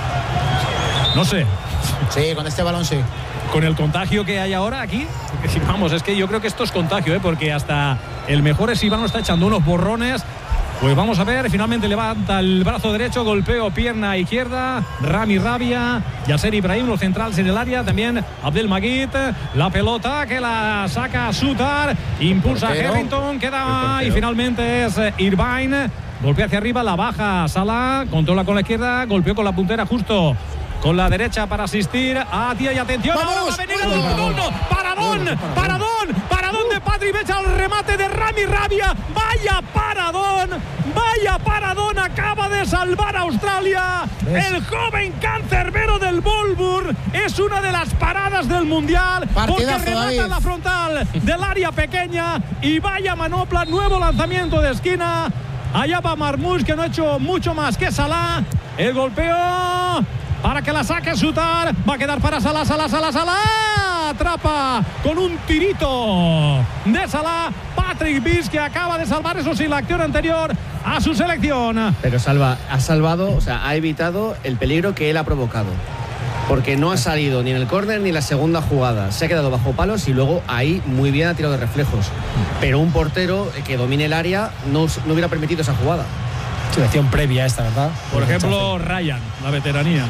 No sé, Sí, con este balón sí. con el contagio que hay ahora aquí, vamos, es que yo creo que esto es contagio, ¿eh? Porque hasta el mejor Esivano está echando unos borrones. Pues vamos a ver, finalmente levanta el brazo derecho, golpeo pierna izquierda, Rami Rabia, Yasser Ibrahim, los centrales en el área, también Abdelmajid, la pelota que la saca Sutar, impulsa a portero. Harrington, queda y finalmente es eh, Irvine, golpea hacia arriba, la baja Salah, controla con la izquierda, golpeó con la puntera justo con la derecha para asistir a Atia y atención, ¡Vamos! ahora va a venir el ¡Vamos! segundo, paradón, paradón, paradón de Patri Becha al remate de Rami Rabia, vaya paradón, vaya paradón, acaba de salvar a Australia, ¿Ves? el joven cancerbero del Bolbur, es una de las paradas del Mundial, porque Partidazo, remata David. en la frontal del área pequeña y vaya manopla, nuevo lanzamiento de esquina, allá va Marmoush que no ha hecho mucho más que Salah, el golpeo para que la saque Sutar, va a quedar para Salah, Salah, Salah, Salah, atrapa con un tirito de Salah, Patrick Bis, que acaba de salvar, eso sí, la acción anterior a su selección. Pero salva, ha salvado, o sea, ha evitado el peligro que él ha provocado. Porque no ha salido ni en el córner ni en la segunda jugada. Se ha quedado bajo palos y luego ahí muy bien ha tirado de reflejos. Pero un portero que domine el área no, no hubiera permitido esa jugada. Selección previa esta, ¿verdad? Por ejemplo, Ryan, la veteranía.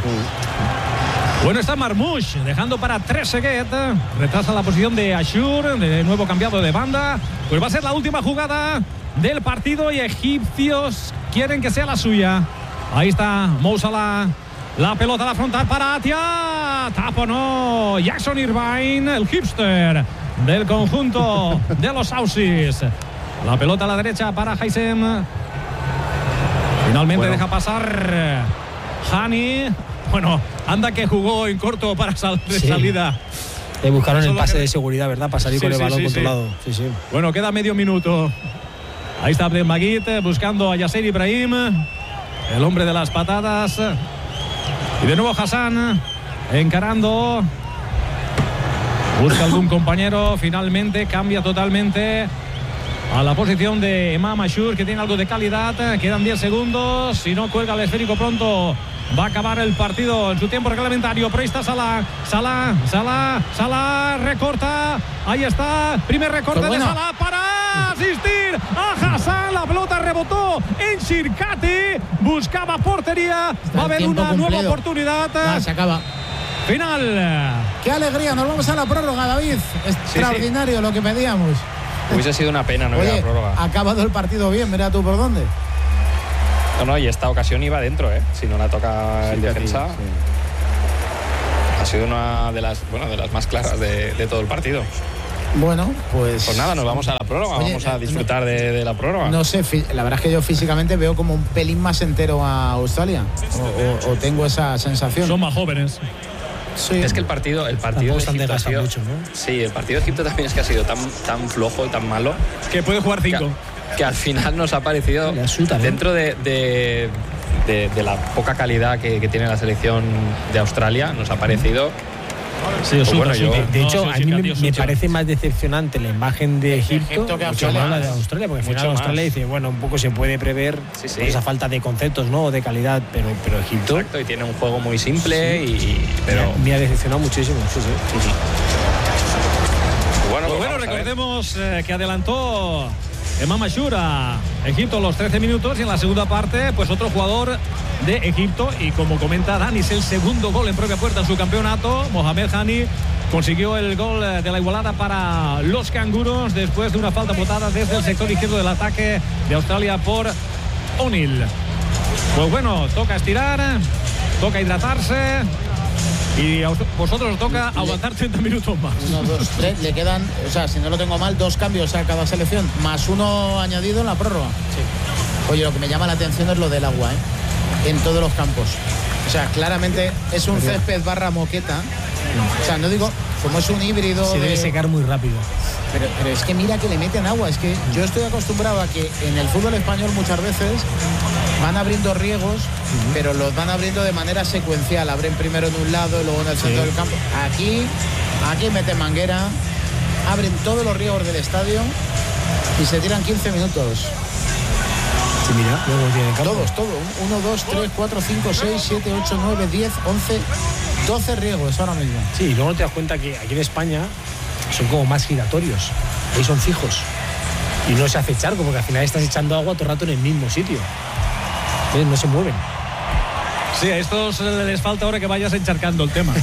Bueno, está Marmoush, dejando para Trezeguet. Retrasa la posición de Ashur, de nuevo cambiado de banda. Pues va a ser la última jugada del partido y egipcios quieren que sea la suya. Ahí está Mo Salah. La pelota a la frontal para Atia. Tapo no. Jackson Irvine, el hipster del conjunto de los Aussies. La pelota a la derecha para Haysem. Finalmente Bueno. deja pasar Hani. Bueno, anda que jugó en corto para sal de Sí. salida. Le buscaron Eso el es lo pase que- de seguridad, ¿verdad? Para salir Sí, con el sí, balón sí, sí. controlado. Sí, sí. Bueno, queda medio minuto. Ahí está Abdelmajid buscando a Yasser Ibrahim, el hombre de las patadas. Y de nuevo Hassan encarando. Busca algún compañero. Finalmente cambia totalmente a la posición de Imam Ashur, que tiene algo de calidad. Quedan diez segundos. Si no cuelga el esférico pronto, va a acabar el partido en su tiempo reglamentario. Pero ahí está Salah, Salah, Salah, Salah, recorta. Ahí está, primer recorte de Salah para asistir a Hassan. La pelota rebotó en Shirkati, buscaba portería. Va a haber una nueva oportunidad. Ya, se acaba. Final. Qué alegría, nos vamos a la prórroga, David. Extraordinario, sí, sí, lo que pedíamos. Hubiese sido una pena no ir a la prórroga. Ha acabado el partido bien, mira tú por dónde. No, no, y esta ocasión iba dentro, ¿eh? Si no la toca sí, el defensa. Sí. Ha sido una de las, bueno, de las más claras de, de todo el partido. Bueno, pues... Pues nada, nos vamos a la prórroga. Oye, vamos a disfrutar no, de, de la prórroga. No sé, la verdad es que yo físicamente veo como un pelín más entero a Australia. O, o, o tengo esa sensación. Son más jóvenes. Sí. Es que el partido, el partido de Egipto ha sido, mucho, ¿no? Sí, el partido de Egipto también es que ha sido tan, tan flojo y tan malo. Que puede jugar cinco. Que, que al final nos ha parecido, asuta, ¿no? Dentro de, de, de, de la poca calidad que, que tiene la selección de Australia, nos ha parecido... Sí, pues bueno, yo, de, de hecho, no, sí, a mí me, me parece más decepcionante la imagen de Egipto, Egipto que Australia, la de Australia, porque al final Australia dice, bueno, un poco se puede prever sí, sí. esa falta de conceptos, ¿no? De calidad, pero, pero Egipto... Exacto, y tiene un juego muy simple, sí. y pero me ha, me ha decepcionado muchísimo, sí, sí. sí, sí. Bueno, pues bueno recordemos eh, que adelantó Imam Ashur a Egipto los trece minutos y en la segunda parte, pues otro jugador de Egipto, y como comenta Dani, es el segundo gol en propia puerta en su campeonato. Mohamed Hani consiguió el gol de la igualada para los canguros después de una falta botada desde el sector izquierdo del ataque de Australia por O'Neill. Pues bueno, toca estirar, toca hidratarse y a vosotros os toca aguantar treinta minutos más. Uno, dos, tres, le quedan, o sea, si no lo tengo mal, dos cambios a cada selección, más uno añadido en la prórroga. Sí. Oye, lo que me llama la atención es lo del agua, ¿eh? En todos los campos. O sea, claramente es un césped barra moqueta. O sea, no digo, como es un híbrido... Se debe de... secar muy rápido. Pero, pero es que mira que le meten agua. Es que yo estoy acostumbrado a que en el fútbol español muchas veces van abriendo riegos, uh-huh. pero los van abriendo de manera secuencial. Abren primero en un lado y luego en el centro sí. del campo. Aquí, aquí meten manguera, abren todos los riegos del estadio y se tiran quince minutos. Sí, mira, luego tienen campo. Todos, todos. uno, dos, tres, cuatro, cinco, seis, siete, ocho, nueve, diez, once, doce riegos ahora mismo. Sí, y luego te das cuenta que aquí en España son como más giratorios. Ahí son fijos. Y no se hace charco, porque al final estás echando agua todo el rato en el mismo sitio. ¿Ves? No se mueven. Sí, a estos les falta ahora que vayas encharcando el tema.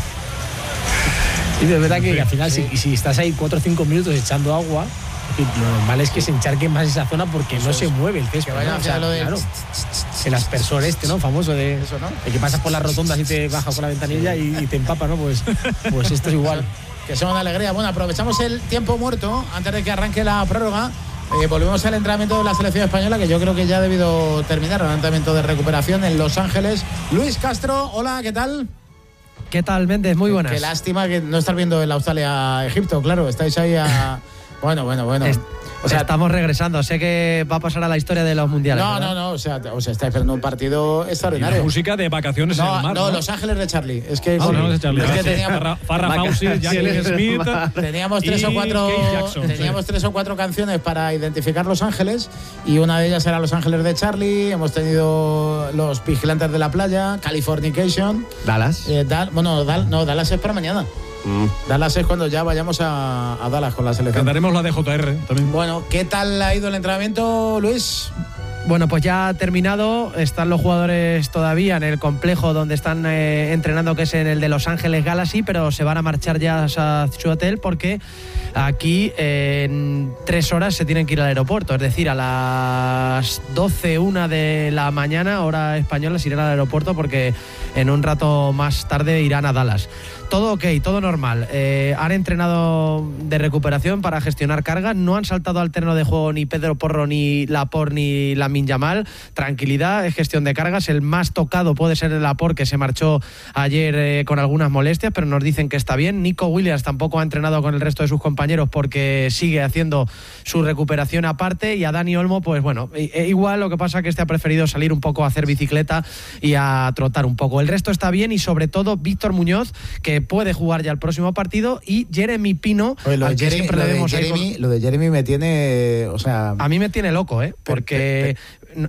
Y de verdad que sí, al final, sí. si, si estás ahí cuatro o cinco minutos echando agua, lo normal es que se encharque más esa zona porque eso no es, se mueve el césped. ¿No? O sea, lo de... claro, el aspersor este, ¿no? Famoso de, eso, ¿no? de que pasas por las rotondas y te bajas por la ventanilla y, y te empapa, ¿no? Pues, pues esto es igual. Que sea una alegría. Bueno, aprovechamos el tiempo muerto antes de que arranque la prórroga. Eh, volvemos al entrenamiento de la selección española, que yo creo que ya ha debido terminar el entrenamiento de recuperación en Los Ángeles. Luis Castro, hola, ¿qué tal? ¿Qué tal, Méndez? Muy buenas. Qué lástima que no estar viendo el Australia-Egipto, claro, estáis ahí a... Bueno, bueno, bueno. Es, o sea, estamos regresando. Sé que va a pasar a la historia de los mundiales. No, ¿verdad? no, no. O sea, o sea, estáis esperando un partido extraordinario. Música de vacaciones no, en el mar. No, ¿no? Los Ángeles de Charlie. Es que, ah, sí. no, de Charlie. Es que sí. teníamos Farrah Fawcett, Jackie Smith. Teníamos tres o cuatro. Jackson, teníamos sí. tres o cuatro canciones para identificar Los Ángeles y una de ellas era Los Ángeles de Charlie. Hemos tenido Los Vigilantes de la Playa, Californication, Dallas. Eh, Dal, bueno, Dal, no, Dallas es para mañana. Mm. Dallas es cuando ya vayamos a, a Dallas con la selección. Cantaremos la de J R también. Bueno, ¿qué tal ha ido el entrenamiento, Luis? Bueno, pues ya ha terminado. Están los jugadores todavía en el complejo donde están eh, entrenando, que es en el de Los Ángeles Galaxy, pero se van a marchar ya a su hotel porque aquí eh, en tres horas se tienen que ir al aeropuerto. Es decir, a las doce, una de la mañana, hora española, se irán al aeropuerto porque en un rato más tarde irán a Dallas. Todo ok, todo normal. Eh, han entrenado de recuperación para gestionar cargas. No han saltado al terreno de juego ni Pedro Porro, ni Laporte, ni Lamine Lamine Yamal. Tranquilidad, es gestión de cargas. El más tocado puede ser el Laporte, que se marchó ayer eh, con algunas molestias, pero nos dicen que está bien. Nico Williams tampoco ha entrenado con el resto de sus compañeros porque sigue haciendo su recuperación aparte, y a Dani Olmo, pues bueno, e, igual, lo que pasa que este ha preferido salir un poco a hacer bicicleta y a trotar un poco. El resto está bien, y sobre todo Víctor Muñoz, que puede jugar ya el próximo partido, y Jeremy Pino, Oye, lo, al de que Jeremy, siempre lo, le de vemos Jeremy, ahí con... lo de Jeremy me tiene, o sea... A mí me tiene loco, ¿eh? Porque... Pe, pe, pe. No,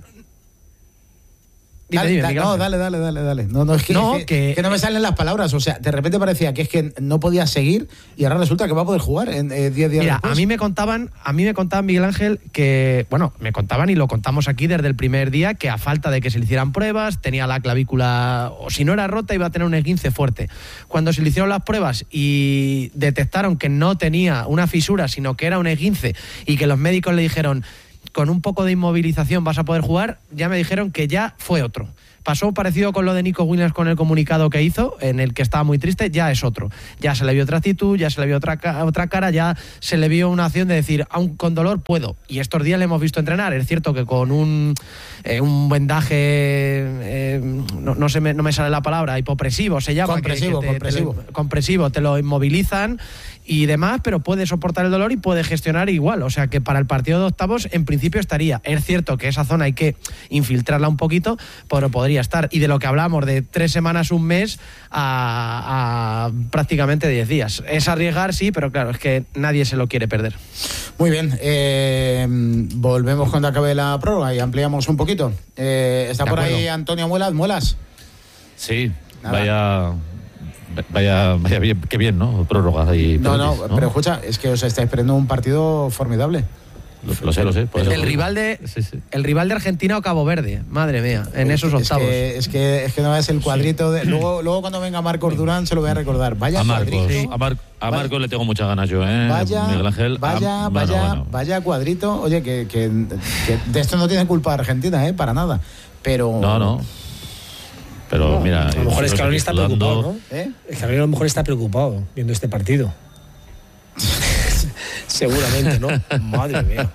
Dime, dale, dime, da, Miguel no, Ángel. dale, dale, dale, dale. No, no, es que, No, es que, que- que no me salen las palabras. O sea, de repente parecía que es que no podía seguir, y ahora resulta que va a poder jugar en diez eh, días Mira, después. a mí me contaban, a mí me contaban, Miguel Ángel, que, bueno, me contaban y lo contamos aquí desde el primer día, que a falta de que se le hicieran pruebas, tenía la clavícula, o si no era rota, iba a tener un esguince fuerte. Cuando se le hicieron las pruebas y detectaron que no tenía una fisura, sino que era un esguince, y que los médicos le dijeron, con un poco de inmovilización vas a poder jugar, ya me dijeron que ya fue otro. Pasó parecido con lo de Nico Williams con el comunicado que hizo, en el que estaba muy triste, ya es otro. Ya se le vio otra actitud, ya se le vio otra, otra cara, ya se le vio una acción de decir, aun con dolor puedo. Y estos días le hemos visto entrenar. Es cierto que con un, eh, un vendaje, eh, no, no, se me, no me sale la palabra, hipopresivo se llama. Compresivo, que, que te, compresivo. Te lo, compresivo, te lo inmovilizan y demás, pero puede soportar el dolor y puede gestionar igual. O sea que para el partido de octavos, en principio estaría. Es cierto que esa zona hay que infiltrarla un poquito, pero podría estar. Y de lo que hablamos, de tres semanas, un mes a, a prácticamente diez días. Es arriesgar, sí, pero claro, es que nadie se lo quiere perder. Muy bien, eh, volvemos cuando acabe la prórroga y ampliamos un poquito. Eh, está De por acuerdo. ahí Antonio Muelas. Muelas. Sí, Nada. vaya, vaya, vaya bien, qué bien, ¿no? Prórroga y No, no, penaltis, pero escucha, es que os estáis perdiendo un partido formidable. Lo, lo sé, lo sé. por El, eso el lo digo. rival de Sí, sí. el rival de Argentina o Cabo Verde, madre mía, en esos Es octavos. que, es que es que no es el cuadrito de. Luego, luego cuando venga Marcos Durán se lo voy a recordar. Vaya A Marcos, cuadrito. a, Mar- a Vaya- Marcos le tengo muchas ganas yo, ¿eh? Vaya, Miguel Ángel. vaya, Ah, vaya, bueno, bueno. vaya cuadrito. Oye, que, que, que de esto no tiene culpa Argentina, ¿eh? Para nada. Pero. No, no. Pero No, mira, a lo mejor nosotros Scaloni aquí está sudando. preocupado, ¿no? ¿Eh? Scaloni a lo mejor está preocupado viendo este partido. Seguramente, ¿no? Madre mía.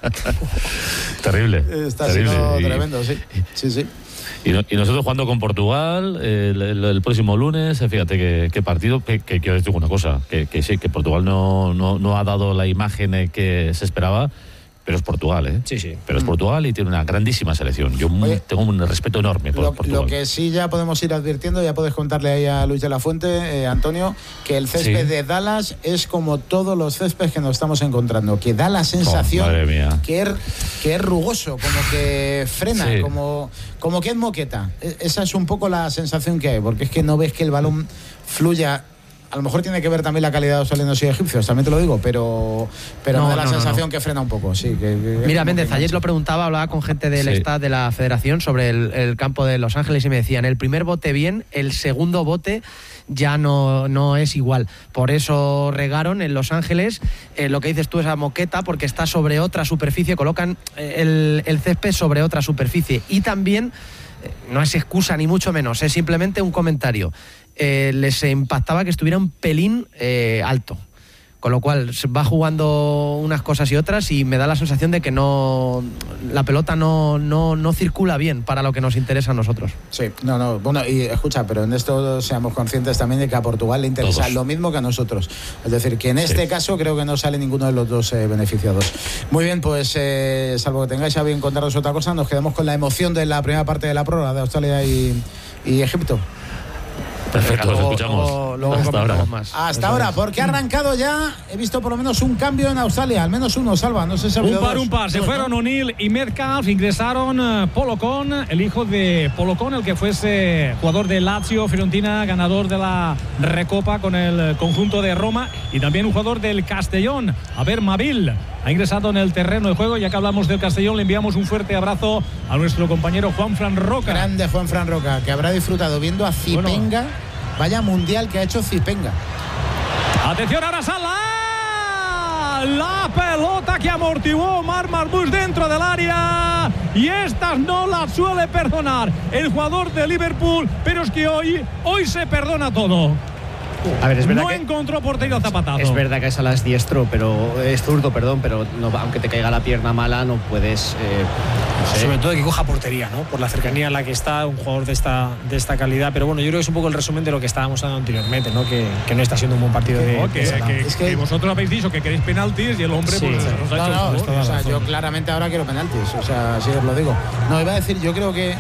Terrible. Está terrible. siendo Y- tremendo, sí. Sí, sí. Y, no- y nosotros jugando con Portugal el, el- el próximo lunes, eh, fíjate qué, qué partido, que, que quiero decir una cosa, que, que sí, que Portugal no, no, no ha dado la imagen eh, que se esperaba, pero es Portugal, ¿eh? Sí, sí. Pero es Portugal y tiene una grandísima selección. Yo mu- Oye, tengo un respeto enorme por Lo, Portugal. lo que sí ya podemos ir advirtiendo, ya puedes contarle ahí a Luis de la Fuente, eh, Antonio, que el césped Sí. de Dallas es como todos los céspedes que nos estamos encontrando, que da la sensación Oh, madre mía. que, es, que es rugoso, como que frena, Sí. como, como que es moqueta. E- Esa es un poco la sensación que hay, porque es que no ves que el balón fluya. A lo mejor tiene que ver también la calidad de los australianos y egipcios, también te lo digo, pero, pero No, me da la no, no, sensación no. que frena un poco, sí. Que, que es Mira, como Méndez, que ayer engancha. lo preguntaba, hablaba con gente del Sí. staff de la federación sobre el, el campo de Los Ángeles y me decían, el primer bote bien, el segundo bote ya no, no es igual. Por eso regaron en Los Ángeles, eh, lo que dices tú, esa moqueta, porque está sobre otra superficie, colocan eh, el, el césped sobre otra superficie. Y también, eh, no es excusa ni mucho menos, es simplemente un comentario. Eh, les impactaba que estuviera un pelín eh, alto. Con lo cual se va jugando unas cosas y otras y me da la sensación de que no la pelota no, no, no circula bien para lo que nos interesa a nosotros. Sí, no, no, bueno, y escucha, pero en esto seamos conscientes también de que a Portugal le interesa Todos. lo mismo que a nosotros. Es decir, que en este Sí. caso creo que no sale ninguno de los dos eh, beneficiados. Muy bien, pues eh, salvo que tengáis a bien contaros otra cosa, nos quedamos con la emoción de la primera parte de la prórroga de Australia y, y Egipto. Perfecto, Luego- los escuchamos. luego- luego Hasta comentamos ahora. más. Hasta Eso ahora, es. porque ha arrancado ya, he visto por lo menos un cambio en Australia, al menos uno, Salva, no sé si ha Un habido par, dos. un par. Se Dos, fueron ¿no? O'Neill y Metcalf. Ingresaron eh, Polocón, el hijo de Polocón, el que fuese jugador de Lazio, Fiorentina, ganador de la Recopa con el conjunto de Roma. Y también un jugador del Castellón, a ver, Mabil. Ha ingresado en el terreno de juego. Ya que hablamos del Castellón, le enviamos un fuerte abrazo a nuestro compañero Juan Fran Roca. Grande Juan Fran Roca, que habrá disfrutado viendo a Zipenga. Bueno. Vaya mundial que ha hecho Zipenga. Atención, ahora Salah. La pelota que amortiguó Omar Marmoush dentro del área. Y estas no las suele perdonar el jugador de Liverpool. Pero es que hoy, hoy se perdona todo. A ver, es verdad no que encontró porterio a zapatazo. es verdad que es a las diestro, pero es zurdo, perdón, pero no, aunque te caiga la pierna mala, no puedes. Eh, no sé. Sobre todo que coja portería, ¿no? Por la cercanía en la que está un jugador de esta, de esta calidad. Pero bueno, yo creo que es un poco el resumen de lo que estábamos hablando anteriormente, ¿no? Que, que no está siendo un buen partido de, No, que, de Salah. que- Es que- que vosotros habéis dicho que queréis penaltis y el hombre Sí, pues, sí. nos ha No, hecho no, el favor. toda o sea, razón. yo claramente ahora quiero penaltis, o sea, así os lo digo. No, iba a decir, yo creo que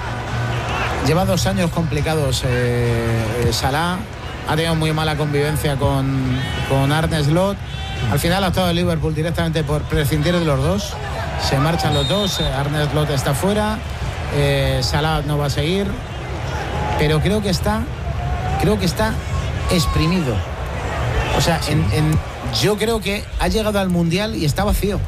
lleva dos años complicados eh, eh, Salah, ha tenido muy mala convivencia con, con Arne Slot. Al final ha estado el Liverpool directamente por prescindir de los dos. Se marchan los dos, eh, Arne Slot está fuera, eh, Salah no va a seguir, pero creo que está, creo que está exprimido. O sea, en, en- yo creo que ha llegado al Mundial y está vacío.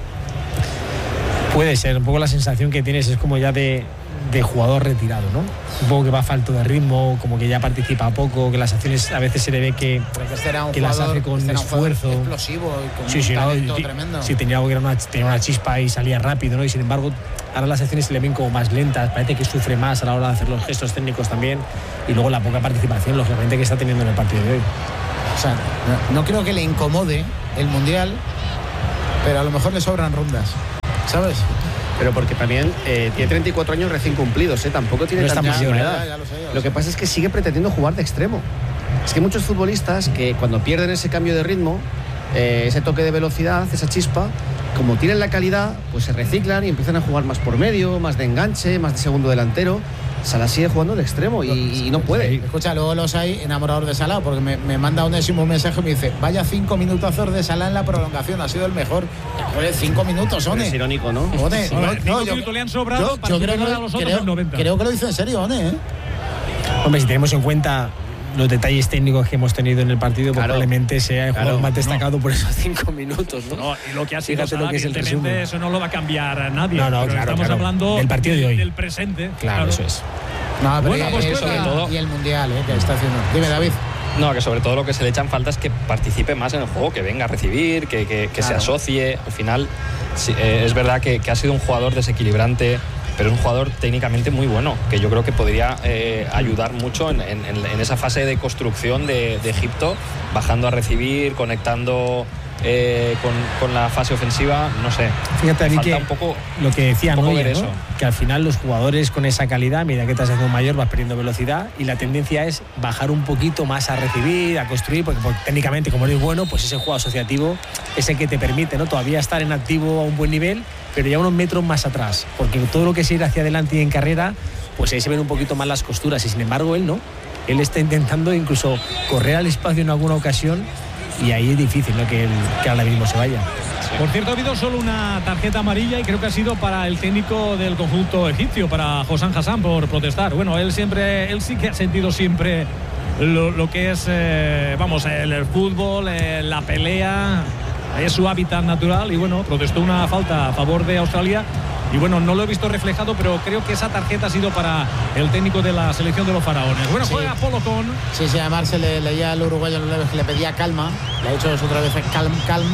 Puede ser, un poco la sensación que tienes es como ya de, de jugador retirado, ¿no? Un poco que va falto de ritmo, como que ya participa poco, que las acciones a veces se le ve que, Porque este era un que las jugador, hace con este era un jugador esfuerzo. explosivo y con Sí, un sí, ¿no? talento Y- tremendo. sí, tenía algo que era una, tenía una chispa y salía rápido, ¿no? Y sin embargo, ahora las acciones se le ven como más lentas, parece que sufre más a la hora de hacer los gestos técnicos también, y luego la poca participación, lógicamente, que está teniendo en el partido de hoy. O sea, no, no creo que le incomode el Mundial, pero a lo mejor le sobran rondas, ¿sabes? Pero porque también eh, tiene treinta y cuatro años recién cumplidos, ¿eh? Tampoco tiene No está tanta mayor, edad. ya, ya lo sé, ya lo Lo que sé. pasa es que sigue pretendiendo jugar de extremo. Es que hay muchos futbolistas que cuando pierden ese cambio de ritmo, eh, ese toque de velocidad, esa chispa, como tienen la calidad, pues se reciclan y empiezan a jugar más por medio, más de enganche, más de segundo delantero. Salah sigue jugando de extremo y, y no puede. Escucha, luego los hay enamorados de Salah, porque me, me manda un un mensaje y me dice, vaya cinco minutazos de Salah en la prolongación, ha sido el mejor. Joder, cinco minutos, Pero One. es irónico, ¿no? One, A no, ver, cinco no, yo, minutos le han sobrado yo- para yo creo, superar que, a los otros creo, en noventa. creo que lo dice en serio, One, ¿eh? Hombre, si tenemos en cuenta los detalles técnicos que hemos tenido en el partido, pues Claro. probablemente sea el jugador Claro, más destacado por esos cinco minutos, ¿no? No, y lo que ha sido Fíjate lo Salah, que es el evidentemente, resumen. eso no lo va a cambiar nadie. No, no, pero claro, estamos claro. hablando Del partido de hoy. del presente. Claro, eso es. No, pero Bueno, y- pues y- sobre y- todo- y el Mundial, ¿eh? Que está haciendo. Dime, David. No, que sobre todo lo que se le echan falta es que participe más en el juego, que venga a recibir, que, que- que se Claro. asocie. Al final, sí, eh, es verdad que, que ha sido un jugador desequilibrante, pero es un jugador técnicamente muy bueno, que yo creo que podría eh, ayudar mucho en, en- en esa fase de construcción de, de Egipto, bajando a recibir, conectando eh, con, con la fase ofensiva, no sé. Fíjate, David, falta que un poco, lo que decía un poco Neuer, ver ¿no? eso. Que al final los jugadores con esa calidad, a medida que te has haciendo mayor, vas perdiendo velocidad y la tendencia es bajar un poquito más a recibir, a construir, porque, porque técnicamente, como eres bueno, pues ese juego asociativo es el que te permite, ¿no? Todavía estar en activo a un buen nivel, pero ya unos metros más atrás, porque todo lo que es ir hacia adelante y en carrera, pues ahí se ven un poquito más las costuras, y sin embargo él no. Él está intentando incluso correr al espacio en alguna ocasión, y ahí es difícil, ¿no? que, él, que ahora mismo se vaya. Por cierto, ha habido solo una tarjeta amarilla y creo que ha sido para el técnico del conjunto egipcio, para Hossam Hassan, por protestar. Bueno, él siempre, él sí que ha sentido siempre lo, lo que es, eh, vamos, el, el fútbol, eh, la pelea, es su hábitat natural y bueno, protestó una falta a favor de Australia. Y bueno, no lo he visto reflejado, pero creo que esa tarjeta ha sido para el técnico de la selección de los faraones. Bueno, Sí. juega Polo con... Sí, sí, además se le leía al uruguayo en los labios que le pedía calma. Le ha dicho dos otra vez calm, calm.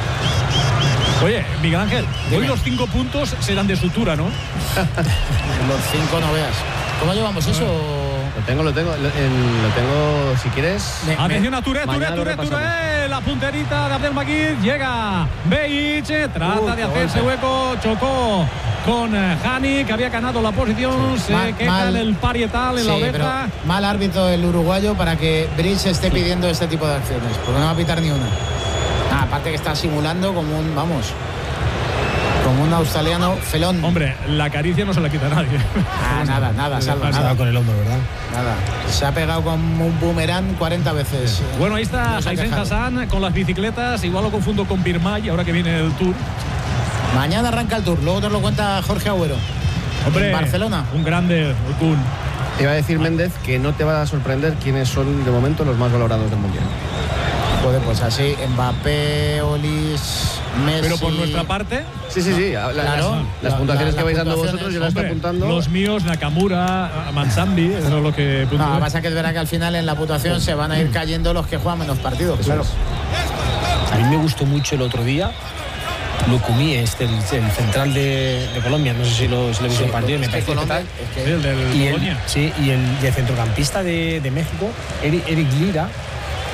Oye, Miguel Ángel, Dime. hoy los cinco puntos serán de sutura, ¿no? Los cinco no veas. ¿Cómo llevamos eso? Lo tengo, lo tengo, lo, en- lo tengo, si quieres. Me- Atención a Touré, Touré, mañana lo Touré, repasamos. Touré, la punterita de Abdelmakir, llega Beich, trata Uh, de hacerse golpe. hueco, chocó con eh, Hani, que había ganado la posición, se Mal- queja mal. en el parietal, en la Sí, pero oreja. mal árbitro el uruguayo para que Bridge esté pidiendo este tipo de acciones, porque no va a pitar ni una. Ah, aparte que está simulando como un, vamos, como un australiano felón. Hombre, la caricia no se la quita a nadie. Ah, nada, nada, salva, Se ha nada, dado con el hombro, ¿verdad? nada. Se ha pegado como un boomerang cuarenta veces. Bueno, ahí está No se ha Jaisen quejado. Hassan con las bicicletas, igual lo confundo con Birmay, ahora que viene el Tour. Mañana arranca el Tour, luego nos lo cuenta Jorge Agüero. Hombre, En Barcelona. un grande, el Kun. Te iba a decir Méndez que no te va a sorprender quiénes son de momento los más valorados del mundial. Joder, pues así, Mbappé, Olis, Messi. Pero por nuestra parte, Sí, sí, sí. la- Claro. las, las La- puntuaciones la- que vais las dando puntuaciones, vosotros, yo las estoy hombre, apuntando. los míos, Nakamura, Mansambi, eso es lo que No, puntúa. pasa que es verdad que al final en la puntuación se van a ir cayendo los que juegan menos partidos, claro. A mí me gustó mucho el otro día Lucumí, este, el, el central de, de Colombia, no sé si lo, si lo he visto en el partido, me Es que parece Colombia- que es que- El del y el, Bolonia. sí, y el, y el centrocampista de, de México, Eric, Eric Lira,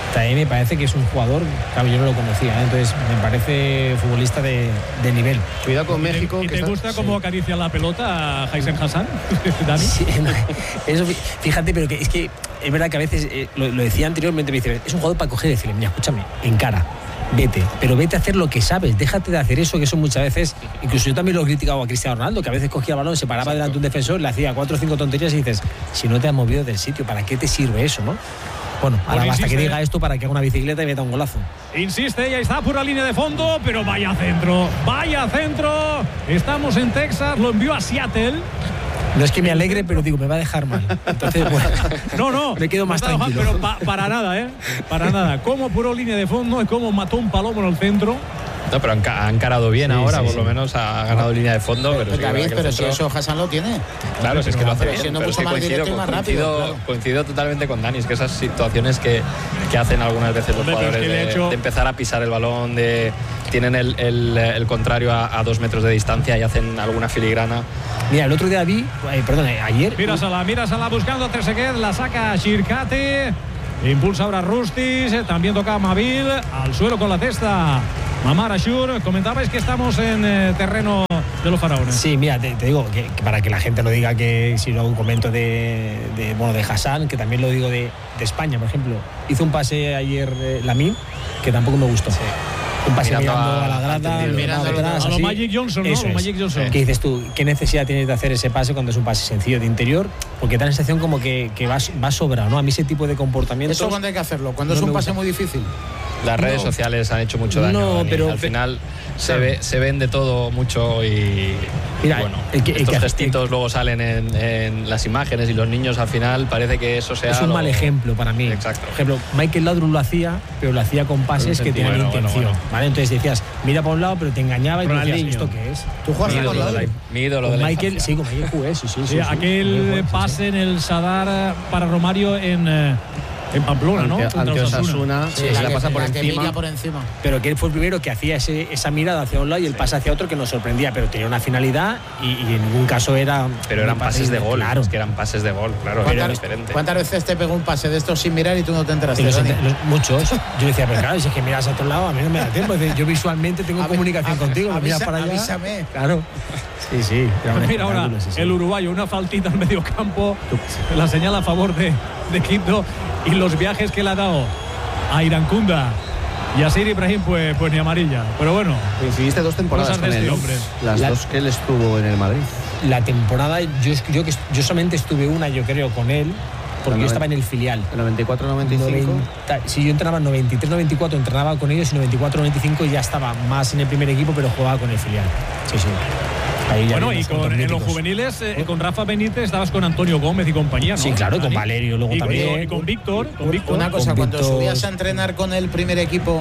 También me parece que es un jugador, claro, yo no lo conocía, ¿eh? Entonces me parece futbolista de, de nivel. Cuidado con ¿Y México. te, ¿y que te está... gusta cómo sí. acaricia la pelota a Jason Hassan, Dani? Sí, no, eso, fíjate, pero que es que es verdad que a veces, eh, lo, lo decía anteriormente, me dice, es un jugador para coger y decirle, mira, escúchame, encara, vete, pero vete a hacer lo que sabes, déjate de hacer eso, que eso muchas veces, incluso yo también lo he criticado a Cristiano Ronaldo, que a veces cogía el balón, se paraba delante de un defensor, le hacía cuatro o cinco tonterías y dices, si no te has movido del sitio, ¿para qué te sirve eso, no? Bueno, ahora Bueno, basta insiste. que diga esto para que haga una bicicleta y meta un golazo. Insiste, ya está pura línea de fondo, pero vaya centro, vaya centro. Estamos en Texas, lo envió a Seattle. No es que me alegre, pero digo, me va a dejar mal. Entonces, bueno, No, no, me quedo más no está tranquilo. Pero pa, para nada, ¿eh? Para nada. Como puro línea de fondo y como mató un palomo en el centro. No, pero han, ca- han encarado bien Sí, ahora, sí, por sí. lo menos ha ganado línea de fondo. Pero, sí que David, es verdad que el pero si centro- eso Hassan lo tiene. Claro, si es que lo hace Pero bien. siendo Pero mucho sí más coincido, directo y más rápido, coincido, claro. coincido totalmente con Dani. Es que esas situaciones que, que hacen algunas veces los Hombre, pero es jugadores que le de, he hecho- de empezar a pisar el balón, de tienen el, el, el contrario a, a dos metros de distancia y hacen alguna filigrana. Mira, el otro día vi, eh, perdón, eh, ayer. Mírasala, mírasala buscando a Trezeguet, la saca Shirkati. Impulsa ahora Rustis, eh, también toca Mabil, al suelo con la testa. Mamar Ashur, comentabais que estamos en eh, terreno de los faraones. Sí, mira, te, te digo que, que para que la gente no diga que si no hago un comento de, de, bueno, de Hassan, que también lo digo de, de España, por ejemplo. Hizo un pase ayer eh, Lamine, que tampoco me gustó. Sí. Un pase Mirando mirando, a- a la grada, al mirando tendido. atrás, A lo así. Magic Johnson, ¿no? Eso A lo es. Magic Johnson. ¿Qué dices tú? ¿Qué necesidad tienes de hacer ese pase cuando es un pase sencillo de interior? Porque da la sensación como que, que va, va sobrado, ¿no? A mí ese tipo de comportamientos... Eso cuando hay que hacerlo, cuando no es un me pase gusta. muy difícil. Las redes No. sociales han hecho mucho daño. No, Dani. pero- al final se, ve, se ven de todo mucho y Mira, bueno, el que- el estos que- gestitos el- luego salen en, en las imágenes y los niños al final parece que eso sea Es un lo- mal ejemplo para mí. Exacto. Por ejemplo, Michael Laudrup lo hacía, pero lo hacía con pases que tenían Bueno, bueno, intención. bueno. ¿Vale? Entonces decías, mira para un lado, pero te engañaba y tú decías, Ronaldinho. ¿esto qué es? Tú juegas Mi con ídolo de la, Laudrup. mi ídolo de Con la Michael, infancia. sí, con Michael jugué, sí, sí. sí, Sí, sí. aquel Muy bueno, sí, pase sí. en el Sadar para Romario en, eh, en Pamplona, ¿no? Ante, Contra ante Osasuna. Osasuna, Sí, se la la que- pasa por la que encima. pilla por encima. Pero que él fue el primero que hacía ese, esa mirada hacia un lado y el pase hacia otro que nos sorprendía, pero tenía una finalidad y, y en ningún caso era. Pero eran un pase pases de gol, Claro. es que eran pases de gol, claro, era ¿Cuántas, diferente. cuántas veces te pegó un pase de estos sin mirar y tú no te enteraste? Y los Dani? ent- los- muchos. Yo decía, pero claro, si es que miras a otro lado, a mí no me da tiempo. Es decir, yo visualmente tengo Avi- comunicación avi- contigo, me miras avisa- para allá. avísame. Claro. Sí, sí. era un Mira ahora espectáculo, sí, sí. el uruguayo, una faltita al medio campo, la señala a favor de, de Egipto y los viajes que le ha dado a Irankunda y a Sir Ibrahim, pues, pues ni amarilla. Pero bueno, Coincidiste dos temporadas Cosas de con él, este ¿no? hombre. Las La- dos que él estuvo en el Madrid. La temporada, yo, yo, que- yo solamente estuve una, yo creo, con él, porque La yo noven- estaba en el filial. El noventa y cuatro noventa y cinco. noventa si yo entrenaba en noventa y tres noventa y cuatro, entrenaba con ellos y noventa y cuatro noventa y cinco ya estaba más en el primer equipo, pero jugaba con el filial. Sí, sí. Ahí ya bueno vi y unos con, cuantos en los míticos. juveniles, eh, con Rafa Benítez estabas con Antonio Gómez y compañía, ¿no? Sí, claro, con Dani? Valerio luego y, también. con- Y con Víctor, con Víctor. Una cosa, Con cuando Víctor- subías a entrenar con el primer equipo,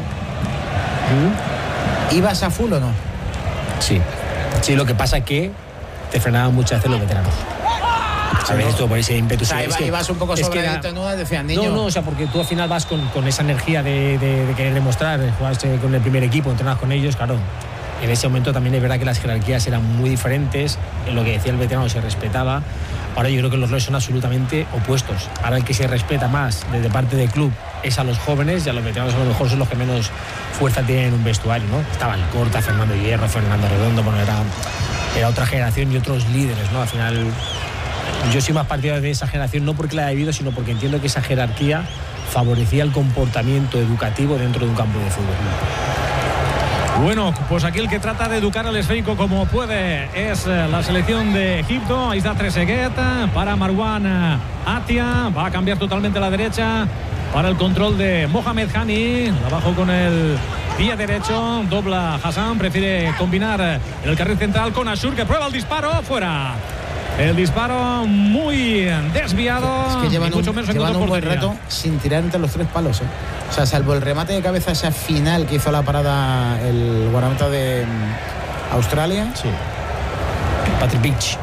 ¿ibas a full o no? Sí. Sí, lo que pasa es que te frenaban muchas veces los veteranos. A veces tú por ese ímpetu. O sea, es iba- que- ibas un poco es que sobre era- el tenuda y decían, niño. No, no, o sea, porque tú al final vas con, con esa energía de, de- de querer demostrar, de jugar con el primer equipo, entrenas con ellos, claro. En ese momento también es verdad que las jerarquías eran muy diferentes, en lo que decía el veterano se respetaba. Ahora yo creo que los roles son absolutamente opuestos. Ahora el que se respeta más desde parte del club es a los jóvenes y a los veteranos a lo mejor son los que menos fuerza tienen en un vestuario, ¿no? Estaban Corta, Fernando Hierro, Fernando Redondo, bueno, era, era otra generación y otros líderes, ¿no? Al final yo soy más partidario de esa generación, no porque la haya vivido, sino porque entiendo que esa jerarquía favorecía el comportamiento educativo dentro de un campo de fútbol. Bueno, pues aquí el que trata de educar al esférico como puede es eh, la selección de Egipto. Ahí está Trezeguet para Marwan eh, Atia. Va a cambiar totalmente a la derecha para el control de Mohamed Hani. La bajó con el pie derecho. Dobla Hassan. Prefiere combinar eh, en el carril central con Ashur, que prueba el disparo. Fuera. El disparo muy desviado. Es que llevan y mucho un, menos llevan encontró un buen portería. rato sin tirar entre los tres palos. ¿eh? O sea, salvo el remate de cabeza esa final que hizo la parada el guardameta de mm, Australia. Sí. Patrick Beach. Sí.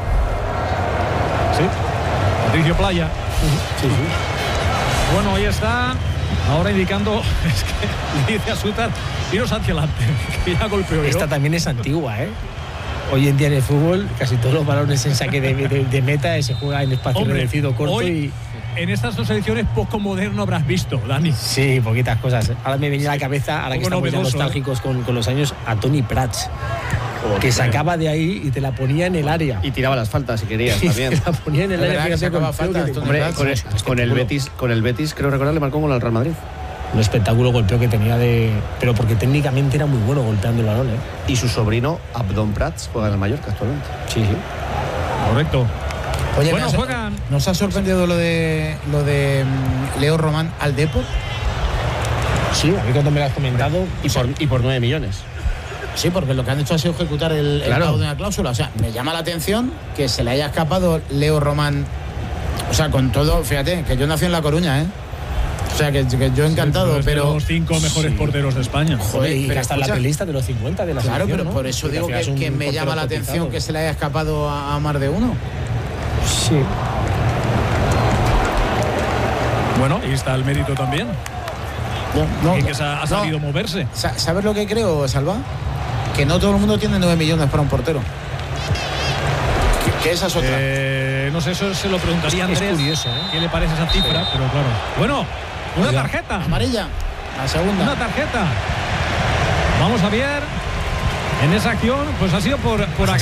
Patricio Playa. Sí, sí. Bueno, ahí está. Ahora indicando, es que le dice a Sutar, iros hacia adelante, que ya golpeó yo. Esta también es antigua, ¿eh? Hoy en día en el fútbol casi todos los balones en saque de, de- de meta se juega en espacio Hombre, reducido corto hoy- y en estas dos ediciones poco moderno habrás visto, Dani. Sí, poquitas cosas. Ahora me venía a la cabeza, ahora que estamos ya nostálgicos con, con los años, a Tony Prats, oh, que sacaba de ahí y te la ponía en el área. Y tiraba las faltas si querías también. Te la ponía en el área. Que sacaba faltas, te... Hombre, con, el, con, el Betis, con el Betis, creo recordar, le marcó un gol al Real Madrid. Un espectáculo golpeo que tenía de... Pero porque técnicamente era muy bueno golpeando el balón, ¿eh? Y su sobrino, Abdón Prats, juega en el Mallorca actualmente. Sí, sí. Correcto. Oye, bueno, ¿nos, juegan. ¿nos ha sorprendido lo de lo de um, Leo Román al Depor? Sí, a mí cuando me lo has comentado. Y por, y por nueve millones. Sí, porque lo que han hecho ha sido ejecutar el, claro. el pago de una cláusula. O sea, me llama la atención que se le haya escapado Leo Román. O sea, con todo, fíjate, que yo nací en La Coruña, ¿eh? O sea, que, que yo encantado, sí, pero... pero... los cinco mejores sí. porteros de España. Joder, y pero hasta en la pelista de los cincuenta de la Claro, selección, pero ¿no? por eso Porque digo que, que me llama la atención cotizado. que se le haya escapado a, a más de uno. Sí. Bueno, y está el mérito también. No, y no, que se ha, ha sabido no. moverse. ¿Sabes lo que creo, Salva? Que no todo el mundo tiene nueve millones para un portero. Que, que esa es otra. Eh, no sé, eso se lo preguntaría a Es Andrés. curioso, ¿eh? ¿Qué le parece esa cifra? Sí. Pero claro. Bueno, una Oiga, tarjeta. Amarilla, la segunda. Una tarjeta. Vamos a ver. En esa acción, pues ha sido por, por